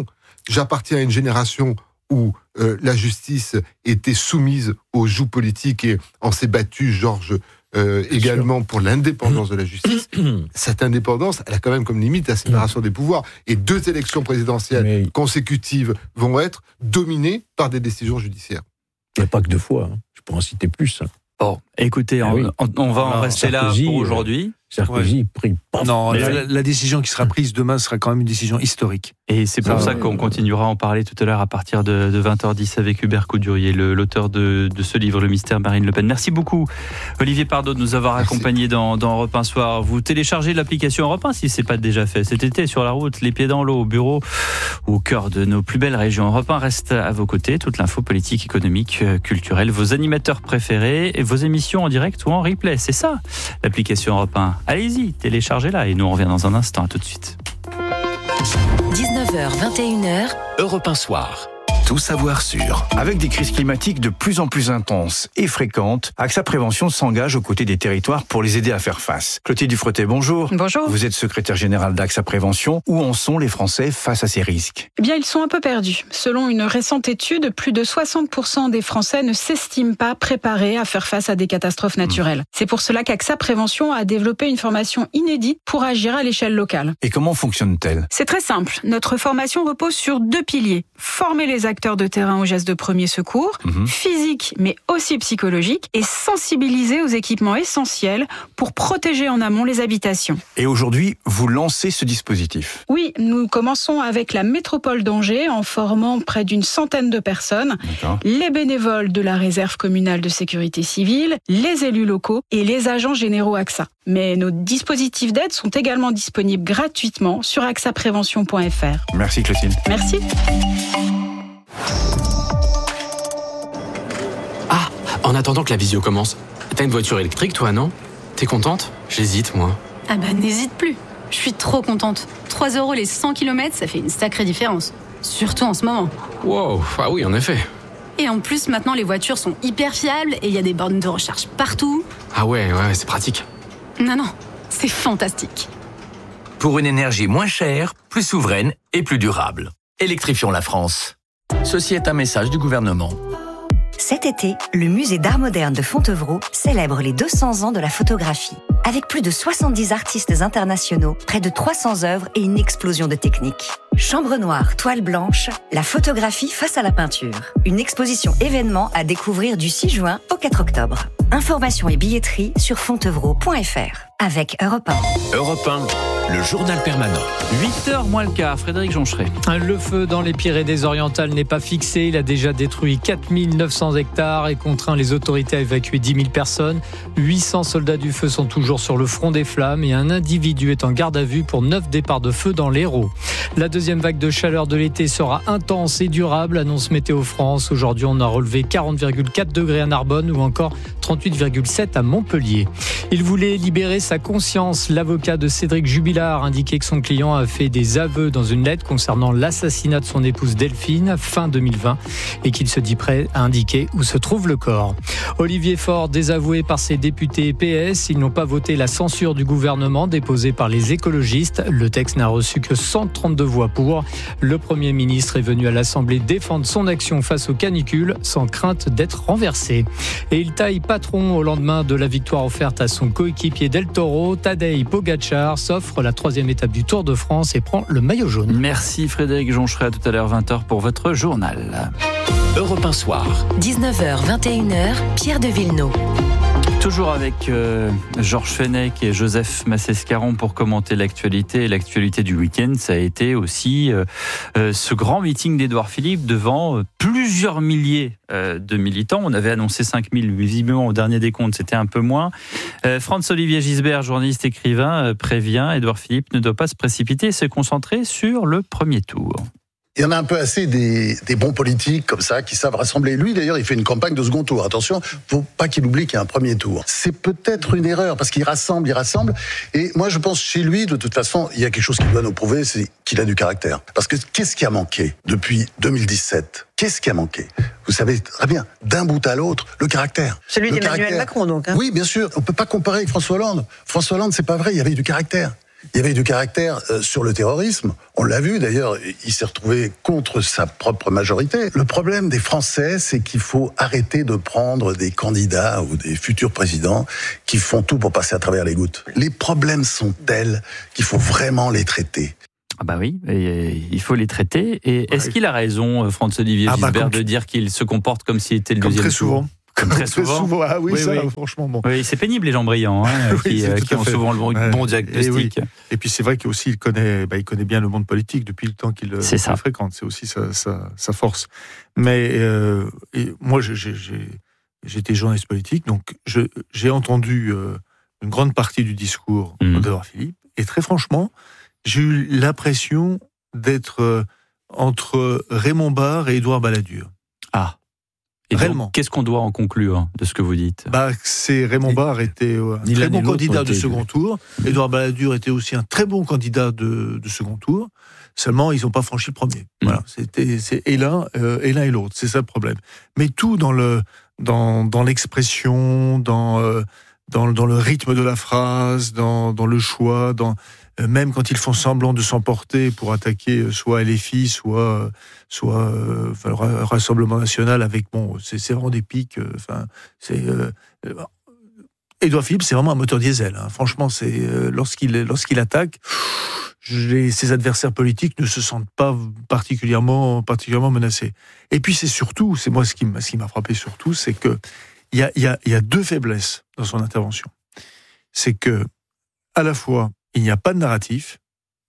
j'appartiens à une génération où euh, la justice était soumise aux joues politiques et on s'est battu, Georges, euh, également pour l'indépendance de la justice. Cette indépendance, elle a quand même comme limite la séparation des pouvoirs. Et deux élections présidentielles Mais... consécutives vont être dominées par des décisions judiciaires. Il n'y a pas que deux fois, hein. Je pourrais en citer plus. Hein. Bon, écoutez, ah, on, oui. on, on va en rester Sarkozy, là pour aujourd'hui. Sarkozy ouais. pris pas. Non, la, la, la décision qui sera prise demain sera quand même une décision historique. Et c'est pour ça, ça qu'on euh... continuera à en parler tout à l'heure à partir de, de vingt heures dix avec Hubert Coudurier, le, l'auteur de, de ce livre, Le mystère Marine Le Pen. Merci beaucoup, Olivier Pardo, de nous avoir Merci. accompagnés dans, dans Europe un Soir. Vous téléchargez l'application Europe un si ce n'est pas déjà fait. Cet été, sur la route, les pieds dans l'eau, au bureau, au cœur de nos plus belles régions. Europe un reste à vos côtés. Toute l'info politique, économique, culturelle, vos animateurs préférés et vos émissions en direct ou en replay. C'est ça, l'application Europe un. Allez-y, téléchargez-la et nous on revient dans un instant. À tout de suite. dix-neuf heures vingt et une heures, Europe un Soir. Tout savoir sur. Avec des crises climatiques de plus en plus intenses et fréquentes, AXA Prévention s'engage aux côtés des territoires pour les aider à faire face. Clotilde Dufretet, bonjour. Bonjour. Vous êtes secrétaire générale d'AXA Prévention. Où en sont les Français face à ces risques ? Eh bien, ils sont un peu perdus. Selon une récente étude, plus de soixante pour cent des Français ne s'estiment pas préparés à faire face à des catastrophes naturelles. Mmh. C'est pour cela qu'AXA Prévention a développé une formation inédite pour agir à l'échelle locale. Et comment fonctionne-t-elle ? C'est très simple. Notre formation repose sur deux piliers. Former les acteurs de terrain aux gestes de premier secours, mmh. physique mais aussi psychologique, et sensibiliser aux équipements essentiels pour protéger en amont les habitations. Et aujourd'hui, vous lancez ce dispositif ? Oui, nous commençons avec la métropole d'Angers en formant près d'une centaine de personnes, D'accord. les bénévoles de la réserve communale de sécurité civile, les élus locaux et les agents généraux AXA. Mais nos dispositifs d'aide sont également disponibles gratuitement sur axa prévention point f r. Merci Clotilde. Merci. Ah, en attendant que la visio commence, t'as une voiture électrique toi, non ? T'es contente ? J'hésite moi. Ah bah n'hésite plus. Je suis trop contente. trois euros les cent kilomètres, ça fait une sacrée différence. Surtout en ce moment. Wow, ah oui en effet. Et en plus maintenant les voitures sont hyper fiables et il y a des bornes de recharge partout. Ah ouais, ouais, c'est pratique. Non, non, c'est fantastique. Pour une énergie moins chère, plus souveraine et plus durable. Électrifions la France. Ceci est un message du gouvernement. Cet été, le musée d'art moderne de Fontevraud célèbre les deux cents ans de la photographie. Avec plus de soixante-dix artistes internationaux, près de trois cents œuvres et une explosion de techniques. Chambre noire, toile blanche, la photographie face à la peinture. Une exposition événement à découvrir du six juin au quatre octobre. Informations et billetterie sur fontevraud point f r. Avec Europe un. Europe un, le journal permanent. huit heures moins le quart, Frédéric Joncheret. Le feu dans les Pyrénées-Orientales n'est pas fixé. Il a déjà détruit quatre mille neuf cents hectares et contraint les autorités à évacuer dix mille personnes. huit cents soldats du feu sont toujours sur le front des flammes et un individu est en garde à vue pour neuf départs de feu dans l'Hérault. La deuxième vague de chaleur de l'été sera intense et durable, annonce Météo France. Aujourd'hui, on a relevé quarante virgule quatre degrés à Narbonne ou encore trente-huit virgule sept à Montpellier. Il voulait libérer sa conscience. L'avocat de Cédric Jubilard a indiqué que son client a fait des aveux dans une lettre concernant l'assassinat de son épouse Delphine fin deux mille vingt et qu'il se dit prêt à indiquer où se trouve le corps. Olivier Faure, désavoué par ses députés P S, ils n'ont pas voté la censure du gouvernement déposée par les écologistes. Le texte n'a reçu que cent trente-deux voix pour. Le Premier ministre est venu à l'Assemblée défendre son action face aux canicules sans crainte d'être renversé. Et il taille patron au lendemain de la victoire offerte à son coéquipier Del Toro. Tadej Pogačar s'offre la troisième étape du Tour de France et prend le maillot jaune. Merci Frédéric Joncheret. À tout à l'heure vingt heures pour votre journal. Europe un Soir. dix-neuf heures vingt et une heures, Pierre de Villeneuve. Toujours avec euh, Georges Fenech et Joseph Massescaron pour commenter l'actualité. Et l'actualité du week-end, ça a été aussi euh, euh, ce grand meeting d'Édouard Philippe devant euh, plusieurs milliers euh, de militants. On avait annoncé cinq mille, visiblement au dernier décompte, c'était un peu moins. Euh, Franz-Olivier Gisbert, journaliste écrivain, euh, prévient Édouard Philippe ne doit pas se précipiter et se concentrer sur le premier tour. Il y en a un peu assez des, des bons politiques comme ça qui savent rassembler. Lui, d'ailleurs, il fait une campagne de second tour. Attention, faut pas qu'il oublie qu'il y a un premier tour. C'est peut-être une erreur parce qu'il rassemble, il rassemble. Et moi, je pense chez lui, de toute façon, il y a quelque chose qui doit nous prouver, c'est qu'il a du caractère. Parce que qu'est-ce qui a manqué depuis deux mille dix-sept ? Qu'est-ce qui a manqué ? Vous savez très bien, d'un bout à l'autre, le caractère. Celui le d'Emmanuel caractère. Macron, donc. Hein. Oui, bien sûr. On peut pas comparer avec François Hollande. François Hollande, c'est pas vrai. Il y avait du caractère. Il y avait du caractère euh, sur le terrorisme. On l'a vu d'ailleurs, il s'est retrouvé contre sa propre majorité. Le problème des Français, c'est qu'il faut arrêter de prendre des candidats ou des futurs présidents qui font tout pour passer à travers les gouttes. Les problèmes sont tels qu'il faut vraiment les traiter. Ah bah oui, et il faut les traiter. Et est-ce qu'il a raison, Franz-Olivier ah bah Gisbert, de dire qu'il se comporte comme s'il était le comme deuxième très souvent. tour Comme très souvent. Très souvent. Ah oui, oui, ça, oui. franchement, bon. Oui, c'est pénible les gens brillants, hein, oui, qui, qui ont fait. souvent le bon, ouais. bon diagnostic. Et, oui. Et puis c'est vrai qu'il aussi il connaît, bah, il connaît bien le monde politique depuis le temps qu'il le fréquente. C'est aussi sa, sa, sa force. Mais euh, et moi, j'ai, j'ai, j'étais journaliste politique, donc je, j'ai entendu euh, une grande partie du discours mmh. d'Édouard Philippe. Et très franchement, j'ai eu l'impression d'être euh, entre Raymond Barre et Édouard Balladur. Ah. Et réellement. Qu'est-ce qu'on doit en conclure de ce que vous dites ? Bah, c'est Raymond Barre était un Ni très bon candidat de second tour. Mmh. Édouard Balladur était aussi un très bon candidat de, de second tour. Seulement, ils n'ont pas franchi le premier. Mmh. Voilà, c'était c'est et l'un euh, et l'un et l'autre. C'est ça le problème. Mais tout dans le dans dans l'expression, dans euh, dans dans le rythme de la phrase, dans dans le choix, dans même quand ils font semblant de s'emporter pour attaquer soit L F I, soit soit euh, enfin, le Rassemblement National avec bon, c'est, c'est vraiment des pics. Enfin, euh, c'est euh, Édouard Philippe, c'est vraiment un moteur diesel. Hein. Franchement, c'est euh, lorsqu'il lorsqu'il attaque, les, ses adversaires politiques ne se sentent pas particulièrement particulièrement menacés. Et puis c'est surtout, c'est moi ce qui m'a ce qui m'a frappé surtout, c'est que il y a il y a il y a deux faiblesses dans son intervention. C'est que à la fois il n'y a pas de narratif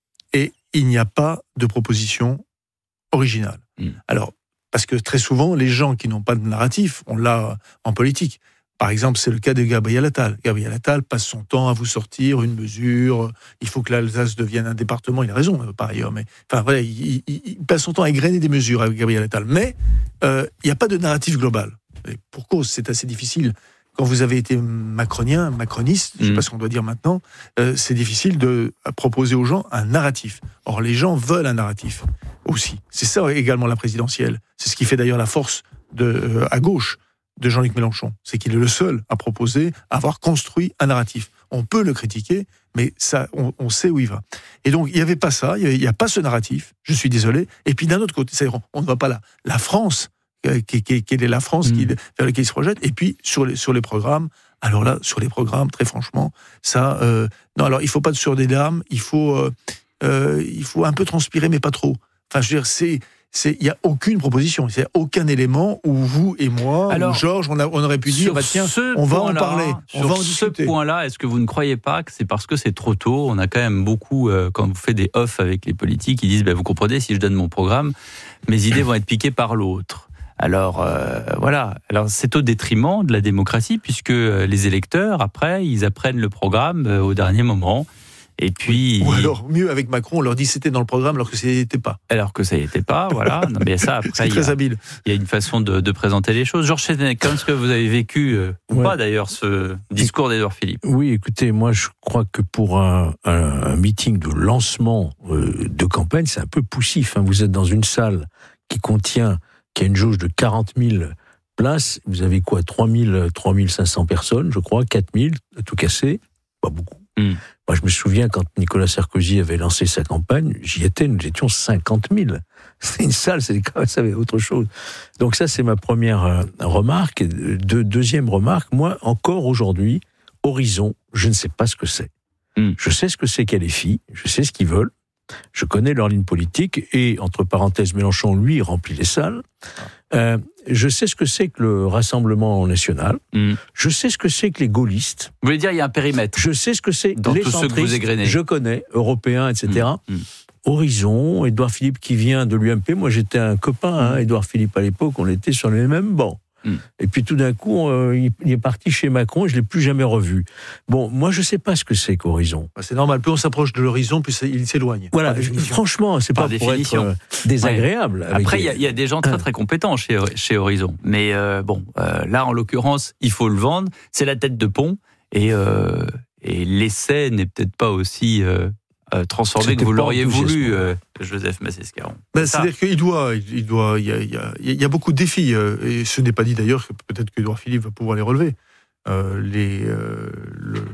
et il n'y a pas de proposition originale. Mmh. Alors, parce que très souvent, les gens qui n'ont pas de narratif, on l'a en politique. Par exemple, c'est le cas de Gabriel Attal. Gabriel Attal passe son temps à vous sortir une mesure, il faut que l'Alsace devienne un département, il a raison par ailleurs, mais enfin voilà, il, il, il passe son temps à égrener des mesures avec Gabriel Attal. Mais euh, il n'y a pas de narratif global. Et pour cause, c'est assez difficile. Quand vous avez été macronien, macroniste, je ne sais pas ce qu'on doit dire maintenant, euh, c'est difficile de proposer aux gens un narratif. Or, les gens veulent un narratif aussi. C'est ça également la présidentielle. C'est ce qui fait d'ailleurs la force de, euh, à gauche de Jean-Luc Mélenchon. C'est qu'il est le seul à proposer, à avoir construit un narratif. On peut le critiquer, mais ça, on, on sait où il va. Et donc, il n'y avait pas ça, il n'y a pas ce narratif, je suis désolé. Et puis d'un autre côté, c'est-à-dire, on ne voit pas là. La France... quelle est la France qui, vers laquelle il se projette, et puis sur les, sur les programmes, alors là, sur les programmes, très franchement, ça, euh, non, alors il faut pas de sur des larmes, il faut, euh, euh, il faut un peu transpirer, mais pas trop. Enfin, je veux dire, c'est, c'est, il y a aucune proposition, il y a aucun élément où vous et moi, alors, ou Georges, on, a, on aurait pu dire, bah tiens, on va en parler, on sur va en ce discuter. point-là, est-ce que vous ne croyez pas que c'est parce que c'est trop tôt ? On a quand même beaucoup, euh, quand vous faites des off avec les politiques, ils disent, bah, vous comprenez, si je donne mon programme, mes idées vont être piquées par l'autre. Alors euh, voilà, alors c'est au détriment de la démocratie puisque les électeurs après ils apprennent le programme au dernier moment et puis ou alors mieux avec Macron on leur dit c'était dans le programme alors que ça n'y était pas. Alors que ça n'y était pas, voilà. Non, mais ça après c'est très habile. Il y a une façon de, de présenter les choses. Georges Fenech, comment est-ce que vous avez vécu euh, ou ouais. pas d'ailleurs ce discours d'Édouard Philippe ? Oui, écoutez, moi je crois que pour un, un, un meeting de lancement euh, de campagne c'est un peu poussif. Hein. Vous êtes dans une salle qui contient qui a une jauge de quarante mille places, vous avez quoi, trois mille, trois mille cinq cents personnes, je crois, quatre mille, tout cassé, pas beaucoup. Mm. Moi, je me souviens, quand Nicolas Sarkozy avait lancé sa campagne, j'y étais, nous étions cinquante mille. C'est une salle, c'est quand même, ça avait autre chose. Donc ça, c'est ma première euh, remarque. De, deuxième remarque, moi, encore aujourd'hui, Horizon, je ne sais pas ce que c'est. Mm. Je sais ce que c'est qu'L F I, je sais ce qu'ils veulent, je connais leur ligne politique, et, entre parenthèses, Mélenchon, lui, remplit les salles. Euh, je sais ce que c'est que le Rassemblement National. Mm. Je sais ce que c'est que les gaullistes. Vous voulez dire, il y a un périmètre. Je sais ce que c'est dans les tous ceux que vous égrenez. Je connais, européens, et cetera. Mm. Mm. Horizon, Édouard Philippe qui vient de l'U M P. Moi, j'étais un copain, hein, Édouard Philippe à l'époque, on était sur les mêmes bancs. Mm. Et puis tout d'un coup, euh, il est parti chez Macron et je ne l'ai plus jamais revu. Bon, moi je ne sais pas ce que c'est qu'Horizon. Bah, c'est normal, plus on s'approche de l'horizon, plus il s'éloigne. Voilà, franchement, c'est pas pour être euh, désagréable. Ouais. Après, il y, y a des gens très très compétents chez, chez Horizon. Mais euh, bon, euh, là en l'occurrence, il faut le vendre. C'est la tête de pont et, euh, et l'essai n'est peut-être pas aussi... Euh, Euh, transformé C'était que vous l'auriez voulu, euh, Joseph Massescaron. Ben, c'est-à-dire qu'il doit, il doit, il y a, il y a, il y a beaucoup de défis, euh, et ce n'est pas dit d'ailleurs que peut-être qu'Édouard Philippe va pouvoir les relever. Euh, les, euh, le,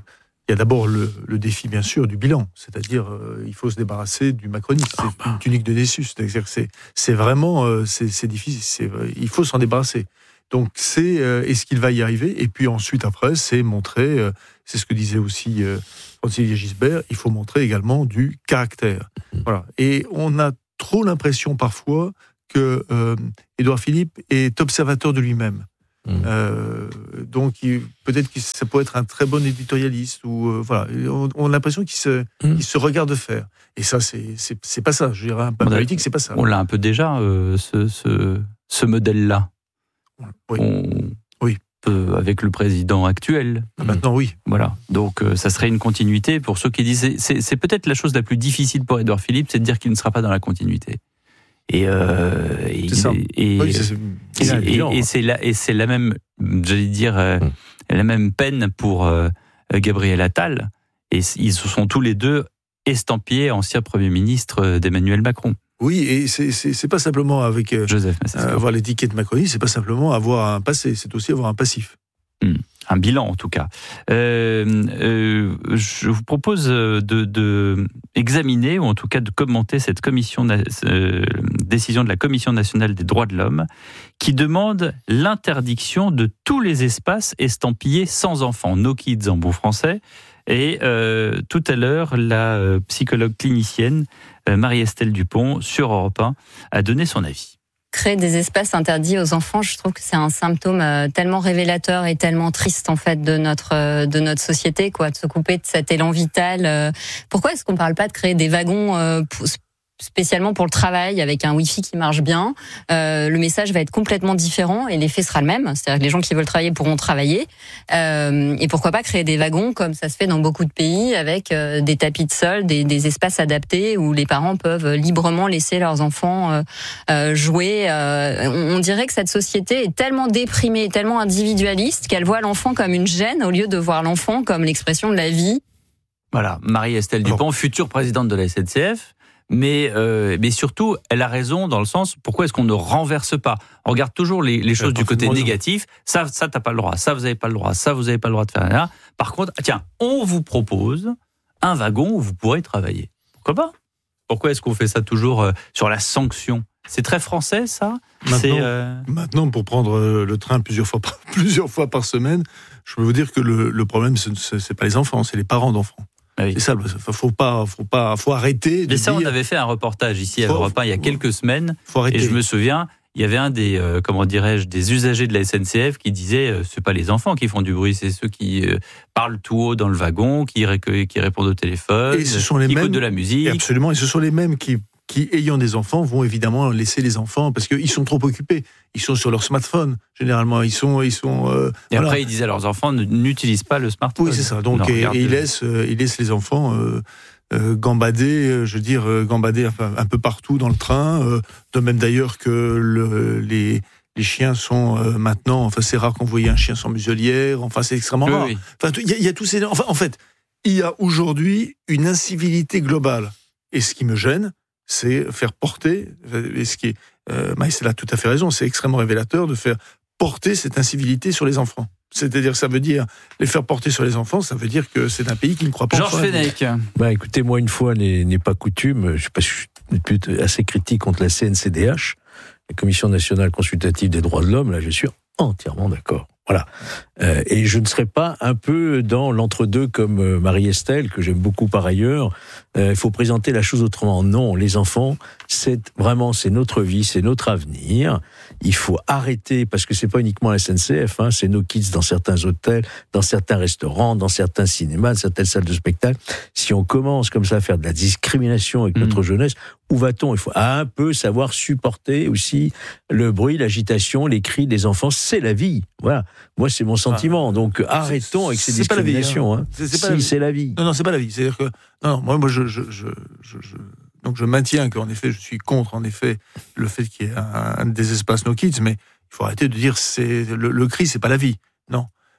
Il y a d'abord le, le défi, bien sûr, du bilan. C'est-à-dire, euh, il faut se débarrasser du macronisme. C'est oh, bah. une tunique de Nessus. C'est-à-dire que c'est, c'est vraiment... Euh, c'est, c'est difficile. C'est, il faut s'en débarrasser. Donc, c'est... Euh, est-ce qu'il va y arriver ? Et puis ensuite, après, c'est montrer... Euh, c'est ce que disait aussi euh, Francis Gisbert. Il faut montrer également du caractère. Mmh. Voilà. Et on a trop l'impression, parfois, que euh, Édouard Philippe est observateur de lui-même. Mmh. Euh, donc il, peut-être que ça peut être un très bon éditorialiste ou euh, voilà, on, on a l'impression qu'il se, mmh. qu'il se regarde faire. Et ça, c'est, c'est, c'est pas ça. Je dirais un peu politique, c'est pas ça. On l'a un peu déjà euh, ce, ce, ce modèle-là. Oui. On, oui. Peut, avec le président actuel. Ah, maintenant, oui. Voilà. Donc euh, ça serait une continuité pour ceux qui disent. C'est, c'est, c'est peut-être la chose la plus difficile pour Édouard Philippe, c'est de dire qu'il ne sera pas dans la continuité. Et, euh, et, c'est ça. et, oui, c'est, et, c'est et, et, et c'est la et c'est la même, j'allais dire, euh, mmh. la même peine pour euh, Gabriel Attal. Et ils sont tous les deux estampillés ancien Premier ministre d'Emmanuel Macron. Oui, et c'est c'est, c'est pas simplement avec euh, Joseph euh, avoir l'étiquette Macroniste, c'est pas simplement avoir un passé, c'est aussi avoir un passif. Mmh. Un bilan, en tout cas. Euh, euh, je vous propose de, de examiner, ou en tout cas de commenter cette commission, euh, décision de la Commission nationale des droits de l'homme, qui demande l'interdiction de tous les espaces estampillés sans enfants, no kids en bon français. Et euh, tout à l'heure, la euh, psychologue clinicienne euh, Marie-Estelle Dupont, sur Europe un, a donné son avis. Créer des espaces interdits aux enfants, je trouve que c'est un symptôme tellement révélateur et tellement triste en fait de notre de notre société, quoi, de se couper de cet élan vital. Pourquoi est-ce qu'on parle pas de créer des wagons spécialement pour le travail, avec un Wi-Fi qui marche bien? Euh, le message va être complètement différent et l'effet sera le même. C'est-à-dire que les gens qui veulent travailler pourront travailler. Euh, et pourquoi pas créer des wagons comme ça se fait dans beaucoup de pays, avec euh, des tapis de sol, des, des espaces adaptés où les parents peuvent librement laisser leurs enfants euh, euh, jouer. Euh, on, on dirait que cette société est tellement déprimée, tellement individualiste qu'elle voit l'enfant comme une gêne au lieu de voir l'enfant comme l'expression de la vie. Voilà, Marie-Estelle Dupont, future présidente de la S N C F. Mais, euh, mais surtout, elle a raison dans le sens, pourquoi est-ce qu'on ne renverse pas ? On regarde toujours les, les choses du côté négatif. Ça, ça t'as pas le droit. Ça, vous n'avez pas le droit. Ça, vous n'avez pas le droit de faire rien. Par contre, tiens, on vous propose un wagon où vous pourrez travailler. Pourquoi pas ? Pourquoi est-ce qu'on fait ça toujours euh, sur la sanction ? C'est très français, ça ? Maintenant, C'est, euh... maintenant, pour prendre le train plusieurs fois par, plusieurs fois par semaine, je peux vous dire que le, le problème, ce n'est pas les enfants, c'est les parents d'enfants. Ah oui. C'est ça, faut pas, faut pas, faut arrêter. Mais de ça, dire... on avait fait un reportage ici à Europe un il y a quelques semaines. Faut arrêter. Et je me souviens, il y avait un des, euh, comment dirais-je, des usagers de la S N C F qui disait, euh, c'est pas les enfants qui font du bruit, c'est ceux qui euh, parlent tout haut dans le wagon, qui, ré- qui répondent au téléphone, et ce sont les qui mêmes, écoutent de la musique. Absolument, et ce sont les mêmes qui, qui, ayant des enfants, vont évidemment laisser les enfants parce qu'ils sont trop occupés. Ils sont sur leur smartphone, généralement. Ils sont, ils sont. Euh, et voilà. après, ils disaient à leurs enfants, n'utilisent pas le smartphone. Oui, c'est ça. Donc, et, et ils laissent, euh, ils laissent les enfants euh, euh, gambader, euh, je veux dire, euh, gambader un, un peu partout dans le train. Euh, de même d'ailleurs que le, les les chiens sont euh, maintenant. Enfin, c'est rare qu'on voie un chien sans muselière. Enfin, c'est extrêmement oui, rare. Oui. Enfin, il y, y a tous ces. Enfin, en fait, il y a aujourd'hui une incivilité globale. Et ce qui me gêne, c'est faire porter. Et ce qui est Euh, Maïs a tout à fait raison, c'est extrêmement révélateur de faire porter cette incivilité sur les enfants. C'est-à-dire que ça veut dire, les faire porter sur les enfants, ça veut dire que c'est un pays qui ne croit pas en Georges Fenech. Bah, écoutez, moi, une fois n'est, n'est pas coutume, je sais pas si je suis assez critique contre la C N C D H, la Commission nationale consultative des droits de l'homme, là, je suis entièrement d'accord. Voilà. Euh, et je ne serais pas un peu dans l'entre-deux comme euh, Marie-Estelle, que j'aime beaucoup par ailleurs. Il euh, faut présenter la chose autrement. Non, les enfants, c'est vraiment, c'est notre vie, c'est notre avenir. Il faut arrêter, parce que c'est pas uniquement la S N C F, hein, c'est nos kids dans certains hôtels, dans certains restaurants, dans certains cinémas, dans certaines salles de spectacle. Si on commence comme ça à faire de la discrimination avec mmh. notre jeunesse, où va-t-on ? Il faut un peu savoir supporter aussi le bruit, l'agitation, les cris des enfants. C'est la vie. Voilà. Moi, c'est mon sentiment. Donc, arrêtons avec ces c'est discriminations. Pas la vie, hein. Hein. C'est, c'est si, pas la vie. c'est la vie. Non, non, c'est pas la vie. C'est-à-dire que, non, non moi, moi, je, je, je, je, je, donc, je maintiens qu'en effet, je suis contre, en effet, le fait qu'il y ait un, un des espaces no kids, mais il faut arrêter de dire c'est le, le cri, c'est pas la vie. Non.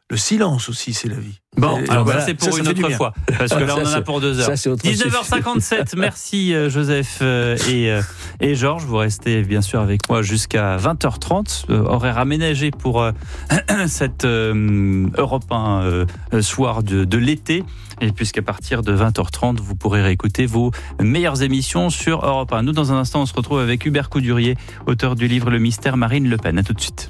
Le silence aussi, c'est la vie. Bon, et, alors voilà, ça c'est pour ça, une ça autre fois, parce que là on en a pour deux heures. dix-neuf heures cinquante-sept, merci Joseph et, et Georges. Vous restez bien sûr avec moi jusqu'à vingt heures trente, euh, horaire aménagé pour euh, cette euh, Europe un euh, soir de, de l'été. Et puisqu'à partir de vingt heures trente, vous pourrez réécouter vos meilleures émissions sur Europe un. Nous, dans un instant, on se retrouve avec Hubert Coudurier, auteur du livre Le mystère Marine Le Pen. À tout de suite.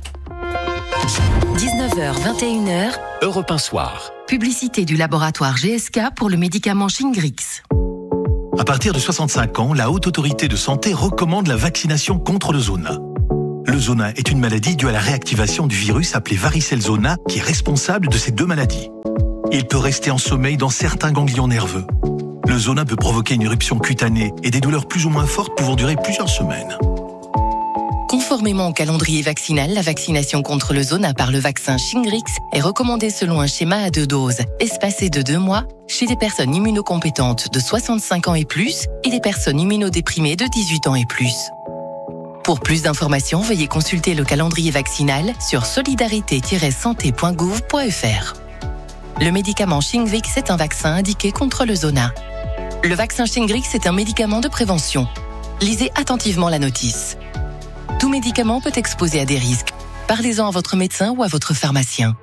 dix-neuf heures vingt et une heures, Europe un soir. publicité du laboratoire G S K pour le médicament Shingrix. À partir de soixante-cinq ans, la Haute Autorité de Santé recommande la vaccination contre le zona. Le zona est une maladie due à la réactivation du virus appelé varicelle zona qui est responsable de ces deux maladies. Il peut rester en sommeil dans certains ganglions nerveux. Le zona peut provoquer une éruption cutanée et des douleurs plus ou moins fortes pouvant durer plusieurs semaines. Conformément au calendrier vaccinal, la vaccination contre le zona par le vaccin Shingrix est recommandée selon un schéma à deux doses, espacé de deux mois, chez des personnes immunocompétentes de soixante-cinq ans et plus et des personnes immunodéprimées de dix-huit ans et plus. Pour plus d'informations, veuillez consulter le calendrier vaccinal sur solidarité tiret santé point gouv point f r. Le médicament Shingrix est un vaccin indiqué contre le zona. Le vaccin Shingrix est un médicament de prévention. Lisez attentivement la notice. Tout médicament peut exposer à des risques. Parlez-en à votre médecin ou à votre pharmacien.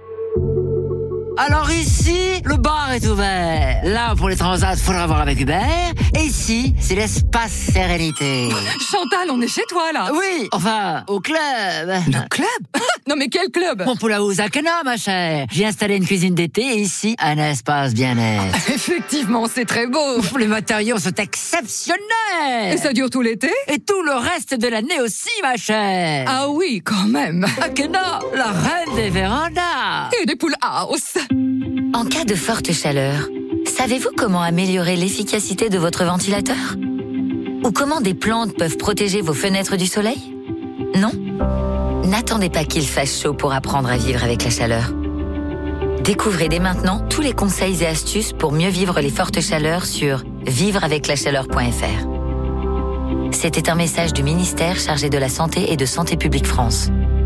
Alors ici, le bar est ouvert. Là, pour les transats, faudra voir avec Hubert. Et ici, c'est l'espace sérénité. Chantal, on est chez toi, là. Oui, enfin, au club. Le club? Non, mais quel club? Mon poulaou Zakana, ma chère. J'ai installé une cuisine d'été et ici, un espace bien-être. Effectivement, c'est très beau. Les matériaux sont exceptionnels. Et ça dure tout l'été? Et tout le reste de l'année aussi, ma chère. Ah oui, quand même. Akena, la reine des vérandas. Et des poules house. En cas de forte chaleur, savez-vous comment améliorer l'efficacité de votre ventilateur? Ou comment des plantes peuvent protéger vos fenêtres du soleil? Non? N'attendez pas qu'il fasse chaud pour apprendre à vivre avec la chaleur. Découvrez dès maintenant tous les conseils et astuces pour mieux vivre les fortes chaleurs sur vivre avec la chaleur point f r. C'était un message du ministère chargé de la Santé et de Santé publique France.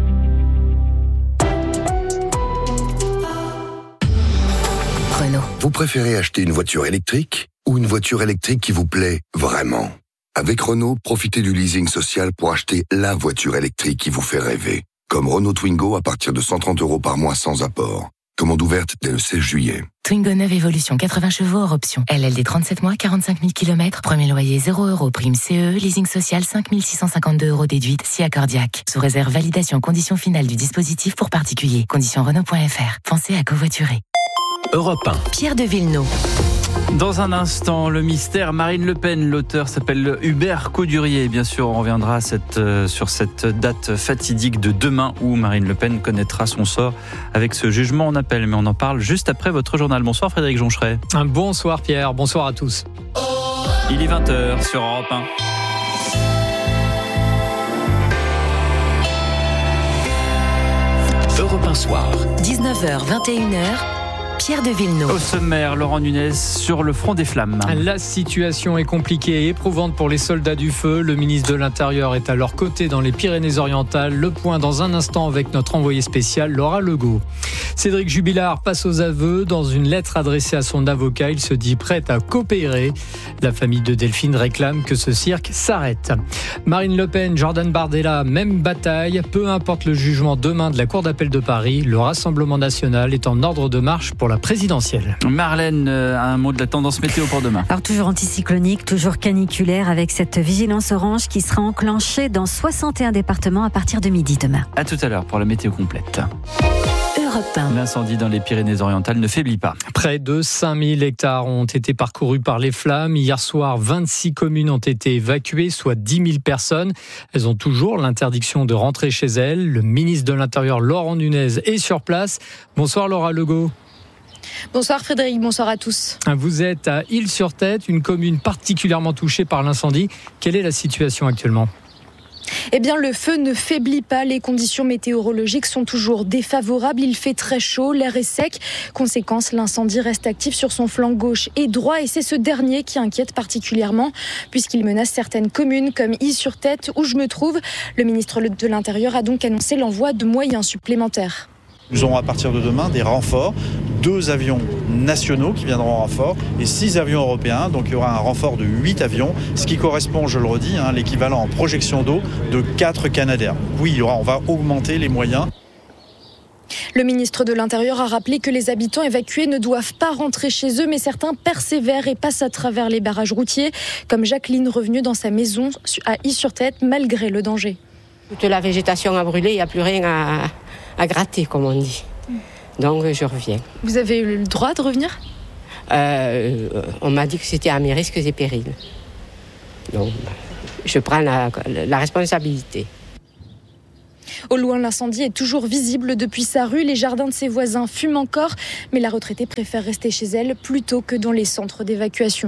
Renault. Vous préférez acheter une voiture électrique ou une voiture électrique qui vous plaît vraiment? Avec Renault, profitez du leasing social pour acheter la voiture électrique qui vous fait rêver. Comme Renault Twingo à partir de cent trente euros par mois sans apport. Commande ouverte dès le seize juillet. Twingo neuve Evolution, quatre-vingts chevaux hors option. L L D trente-sept mois, quarante-cinq mille kilomètres. Premier loyer zéro euros. Prime C E, leasing social cinq mille six cent cinquante-deux euros déduite, si accordiaque. Sous réserve validation conditions finales du dispositif pour particuliers. Conditions Renault point f r. Pensez à covoiturer. Europe un. Pierre de Villeneuve. Dans un instant, le mystère Marine Le Pen. L'auteur s'appelle Hubert Coudurier. Bien sûr, on reviendra cette, euh, sur cette date fatidique de demain où Marine Le Pen connaîtra son sort avec ce jugement en appel. Mais on en parle juste après votre journal. Bonsoir Frédéric Joncheret. Un bonsoir Pierre, bonsoir à tous. Il est vingt heures sur Europe un. Europe un soir. dix-neuf heures vingt et une heures. Pierre de Villeneuve. Au sommaire, Laurent Nunez sur le front des flammes. La situation est compliquée et éprouvante pour les soldats du feu. Le ministre de l'Intérieur est à leur côté dans les Pyrénées-Orientales. Le point dans un instant avec notre envoyé spécial Laura Legault. Cédric Jubilard passe aux aveux. Dans une lettre adressée à son avocat, il se dit prêt à coopérer. La famille de Delphine réclame que ce cirque s'arrête. Marine Le Pen, Jordan Bardella, même bataille. Peu importe le jugement demain de la Cour d'appel de Paris, le Rassemblement national est en ordre de marche pour la présidentielle. Marlène, un mot de la tendance météo pour demain. Alors toujours anticyclonique, toujours caniculaire avec cette vigilance orange qui sera enclenchée dans soixante et un départements à partir de midi demain. À tout à l'heure pour la météo complète. Europe un. L'incendie dans les Pyrénées-Orientales ne faiblit pas. Près de cinq mille hectares ont été parcourus par les flammes. Hier soir, vingt-six communes ont été évacuées, soit dix mille personnes. Elles ont toujours l'interdiction de rentrer chez elles. Le ministre de l'Intérieur, Laurent Nunez, est sur place. Bonsoir Laura Legault. Bonsoir Frédéric, bonsoir à tous. Vous êtes à Île-sur-Tête, une commune particulièrement touchée par l'incendie. Quelle est la situation actuellement ? Eh bien, le feu ne faiblit pas. Les conditions météorologiques sont toujours défavorables. Il fait très chaud, l'air est sec. Conséquence, l'incendie reste actif sur son flanc gauche et droit. Et c'est ce dernier qui inquiète particulièrement, puisqu'il menace certaines communes comme Île-sur-Tête, où je me trouve. Le ministre de l'Intérieur a donc annoncé l'envoi de moyens supplémentaires. Nous aurons à partir de demain des renforts, deux avions nationaux qui viendront en renfort et six avions européens. Donc il y aura un renfort de huit avions, ce qui correspond, je le redis, hein, l'équivalent en projection d'eau de quatre Canadair. Oui, il y aura, on va augmenter les moyens. Le ministre de l'Intérieur a rappelé que les habitants évacués ne doivent pas rentrer chez eux, mais certains persévèrent et passent à travers les barrages routiers, comme Jacqueline revenue dans sa maison à Is-sur-Tête malgré le danger. Toute la végétation a brûlé, il n'y a plus rien à, à gratter, comme on dit. Donc je reviens. Vous avez eu le droit de revenir ? euh, On m'a dit que c'était à mes risques et périls. Donc je prends la, la responsabilité. Au loin, l'incendie est toujours visible depuis sa rue. Les jardins de ses voisins fument encore, mais la retraitée préfère rester chez elle plutôt que dans les centres d'évacuation.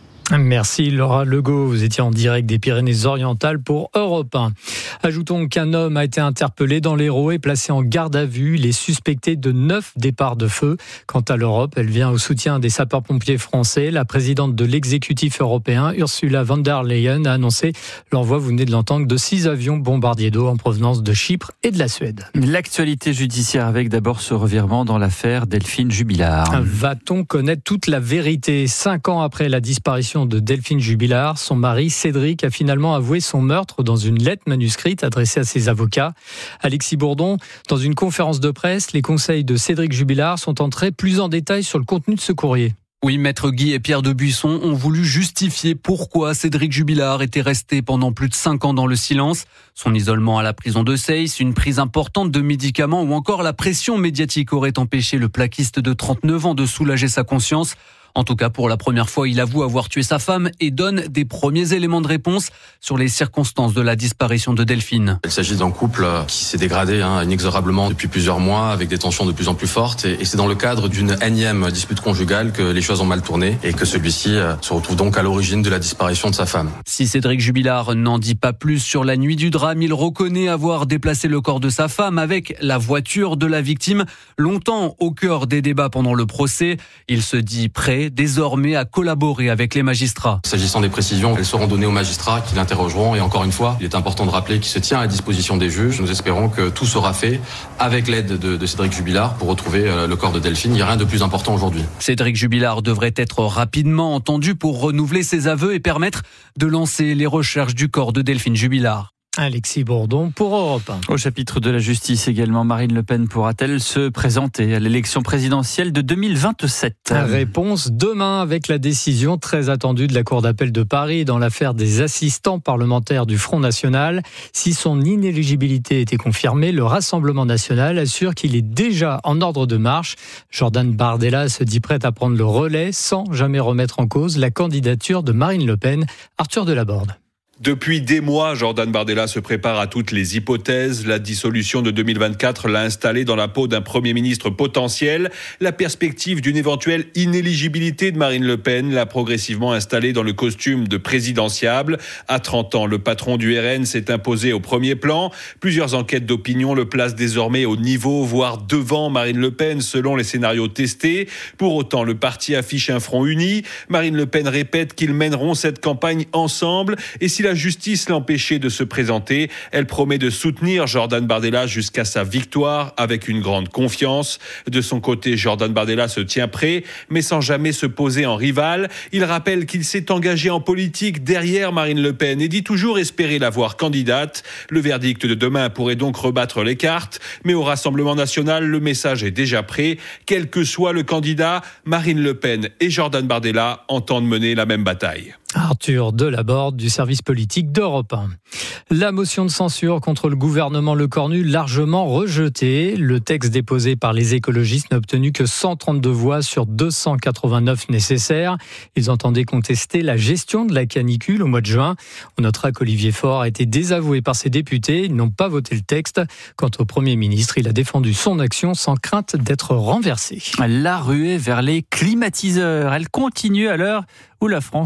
Merci Laura Legault, vous étiez en direct des Pyrénées-Orientales pour Europe un. Ajoutons qu'un homme a été interpellé dans l'Hérault et placé en garde à vue. Il est suspecté de neuf départs de feu. Quant à l'Europe, elle vient au soutien des sapeurs-pompiers français. La présidente de l'exécutif européen, Ursula von der Leyen, a annoncé l'envoi, vous venez de l'entendre, de six avions bombardiers d'eau en provenance de Chypre et de la Suède. L'actualité judiciaire avec d'abord ce revirement dans l'affaire Delphine Jubilard. Va-t-on connaître toute la vérité ? Cinq ans après la disparition de Delphine Jubilard, son mari Cédric a finalement avoué son meurtre dans une lettre manuscrite adressée à ses avocats. Alexis Bourdon, dans une conférence de presse, les conseils de Cédric Jubilard sont entrés plus en détail sur le contenu de ce courrier. Oui, Maître Guy et Pierre de Buisson ont voulu justifier pourquoi Cédric Jubilard était resté pendant plus de cinq ans dans le silence. Son isolement à la prison de Seyss, une prise importante de médicaments ou encore la pression médiatique auraient empêché le plaquiste de trente-neuf ans de soulager sa conscience. En tout cas, pour la première fois, il avoue avoir tué sa femme et donne des premiers éléments de réponse sur les circonstances de la disparition de Delphine. Il s'agit d'un couple qui s'est dégradé hein, inexorablement depuis plusieurs mois avec des tensions de plus en plus fortes et, et c'est dans le cadre d'une énième dispute conjugale que les choses ont mal tourné et que celui-ci euh, se retrouve donc à l'origine de la disparition de sa femme. Si Cédric Jubilard n'en dit pas plus sur la nuit du drame, il reconnaît avoir déplacé le corps de sa femme avec la voiture de la victime, longtemps au cœur des débats pendant le procès. Il se dit prêt désormais à collaborer avec les magistrats. S'agissant des précisions, elles seront données aux magistrats qui l'interrogeront et encore une fois, il est important de rappeler qu'il se tient à la disposition des juges. Nous espérons que tout sera fait avec l'aide de, de Cédric Jubilard pour retrouver le corps de Delphine. Il n'y a rien de plus important aujourd'hui. Cédric Jubilard devrait être rapidement entendu pour renouveler ses aveux et permettre de lancer les recherches du corps de Delphine Jubilard. Alexis Bourdon pour Europe un. Au chapitre de la justice également, Marine Le Pen pourra-t-elle se présenter à l'élection présidentielle de deux mille vingt-sept ? Réponse demain avec la décision très attendue de la Cour d'appel de Paris dans l'affaire des assistants parlementaires du Front National. Si son inéligibilité était confirmée, le Rassemblement National assure qu'il est déjà en ordre de marche. Jordan Bardella se dit prêt à prendre le relais sans jamais remettre en cause la candidature de Marine Le Pen. Arthur Delaborde. Depuis des mois, Jordan Bardella se prépare à toutes les hypothèses. La dissolution de deux mille vingt-quatre l'a installé dans la peau d'un Premier ministre potentiel. La perspective d'une éventuelle inéligibilité de Marine Le Pen l'a progressivement installé dans le costume de présidentiable. À trente ans, le patron du R N s'est imposé au premier plan. Plusieurs enquêtes d'opinion le placent désormais au niveau, voire devant Marine Le Pen, selon les scénarios testés. Pour autant, le parti affiche un front uni. Marine Le Pen répète qu'ils mèneront cette campagne ensemble. Et si la justice l'empêchait de se présenter, elle promet de soutenir Jordan Bardella jusqu'à sa victoire avec une grande confiance. De son côté, Jordan Bardella se tient prêt, mais sans jamais se poser en rival. Il rappelle qu'il s'est engagé en politique derrière Marine Le Pen et dit toujours espérer la voir candidate. Le verdict de demain pourrait donc rebattre les cartes, mais au Rassemblement national, le message est déjà prêt. Quel que soit le candidat, Marine Le Pen et Jordan Bardella entendent mener la même bataille. Arthur Delaborde du service politique d'Europe un. La motion de censure contre le gouvernement Lecornu largement rejetée. Le texte déposé par les écologistes n'a obtenu que cent trente-deux voix sur deux cent quatre-vingt-neuf nécessaires. Ils entendaient contester la gestion de la canicule au mois de juin. On notera qu'Olivier Faure a été désavoué par ses députés. Ils n'ont pas voté le texte. Quant au Premier ministre, il a défendu son action sans crainte d'être renversé. La ruée vers les climatiseurs, elle continue à l'heure où la France traverse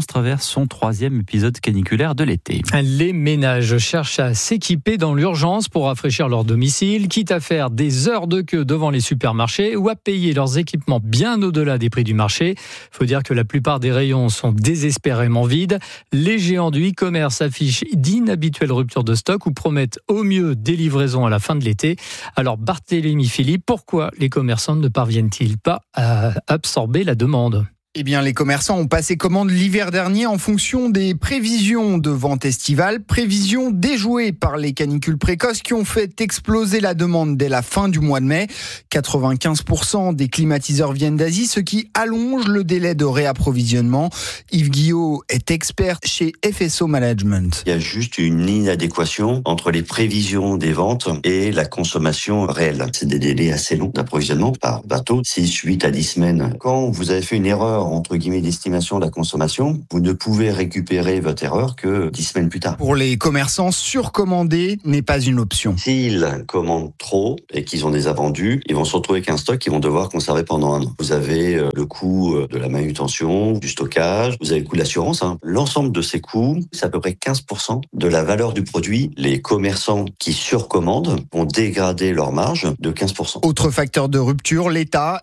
son troisième épisode caniculaire de l'été. Les ménages cherchent à s'équiper dans l'urgence pour rafraîchir leur domicile, quitte à faire des heures de queue devant les supermarchés ou à payer leurs équipements bien au-delà des prix du marché. Il faut dire que la plupart des rayons sont désespérément vides. Les géants du e-commerce affichent d'inhabituelles ruptures de stock ou promettent au mieux des livraisons à la fin de l'été. Alors Barthélémy Philippe, pourquoi les commerçants ne parviennent-ils pas à absorber la demande ? Eh bien, les commerçants ont passé commande l'hiver dernier en fonction des prévisions de vente estivale, prévisions déjouées par les canicules précoces qui ont fait exploser la demande dès la fin du mois de mai. quatre-vingt-quinze pour cent des climatiseurs viennent d'Asie, ce qui allonge le délai de réapprovisionnement. Yves Guillot est expert chez F S O Management. Il y a juste une inadéquation entre les prévisions des ventes et la consommation réelle. C'est des délais assez longs d'approvisionnement par bateau, six, huit à dix semaines. Quand vous avez fait une erreur entre guillemets d'estimation de la consommation, vous ne pouvez récupérer votre erreur que dix semaines plus tard. Pour les commerçants, surcommander n'est pas une option. S'ils commandent trop et qu'ils ont des invendus, ils vont se retrouver avec un stock qu'ils vont devoir conserver pendant un an. Vous avez le coût de la manutention, du stockage, vous avez le coût de l'assurance. Hein. L'ensemble de ces coûts, c'est à peu près quinze pour cent de la valeur du produit. Les commerçants qui surcommandent vont dégrader leur marge de quinze pour cent. Autre facteur de rupture, l'État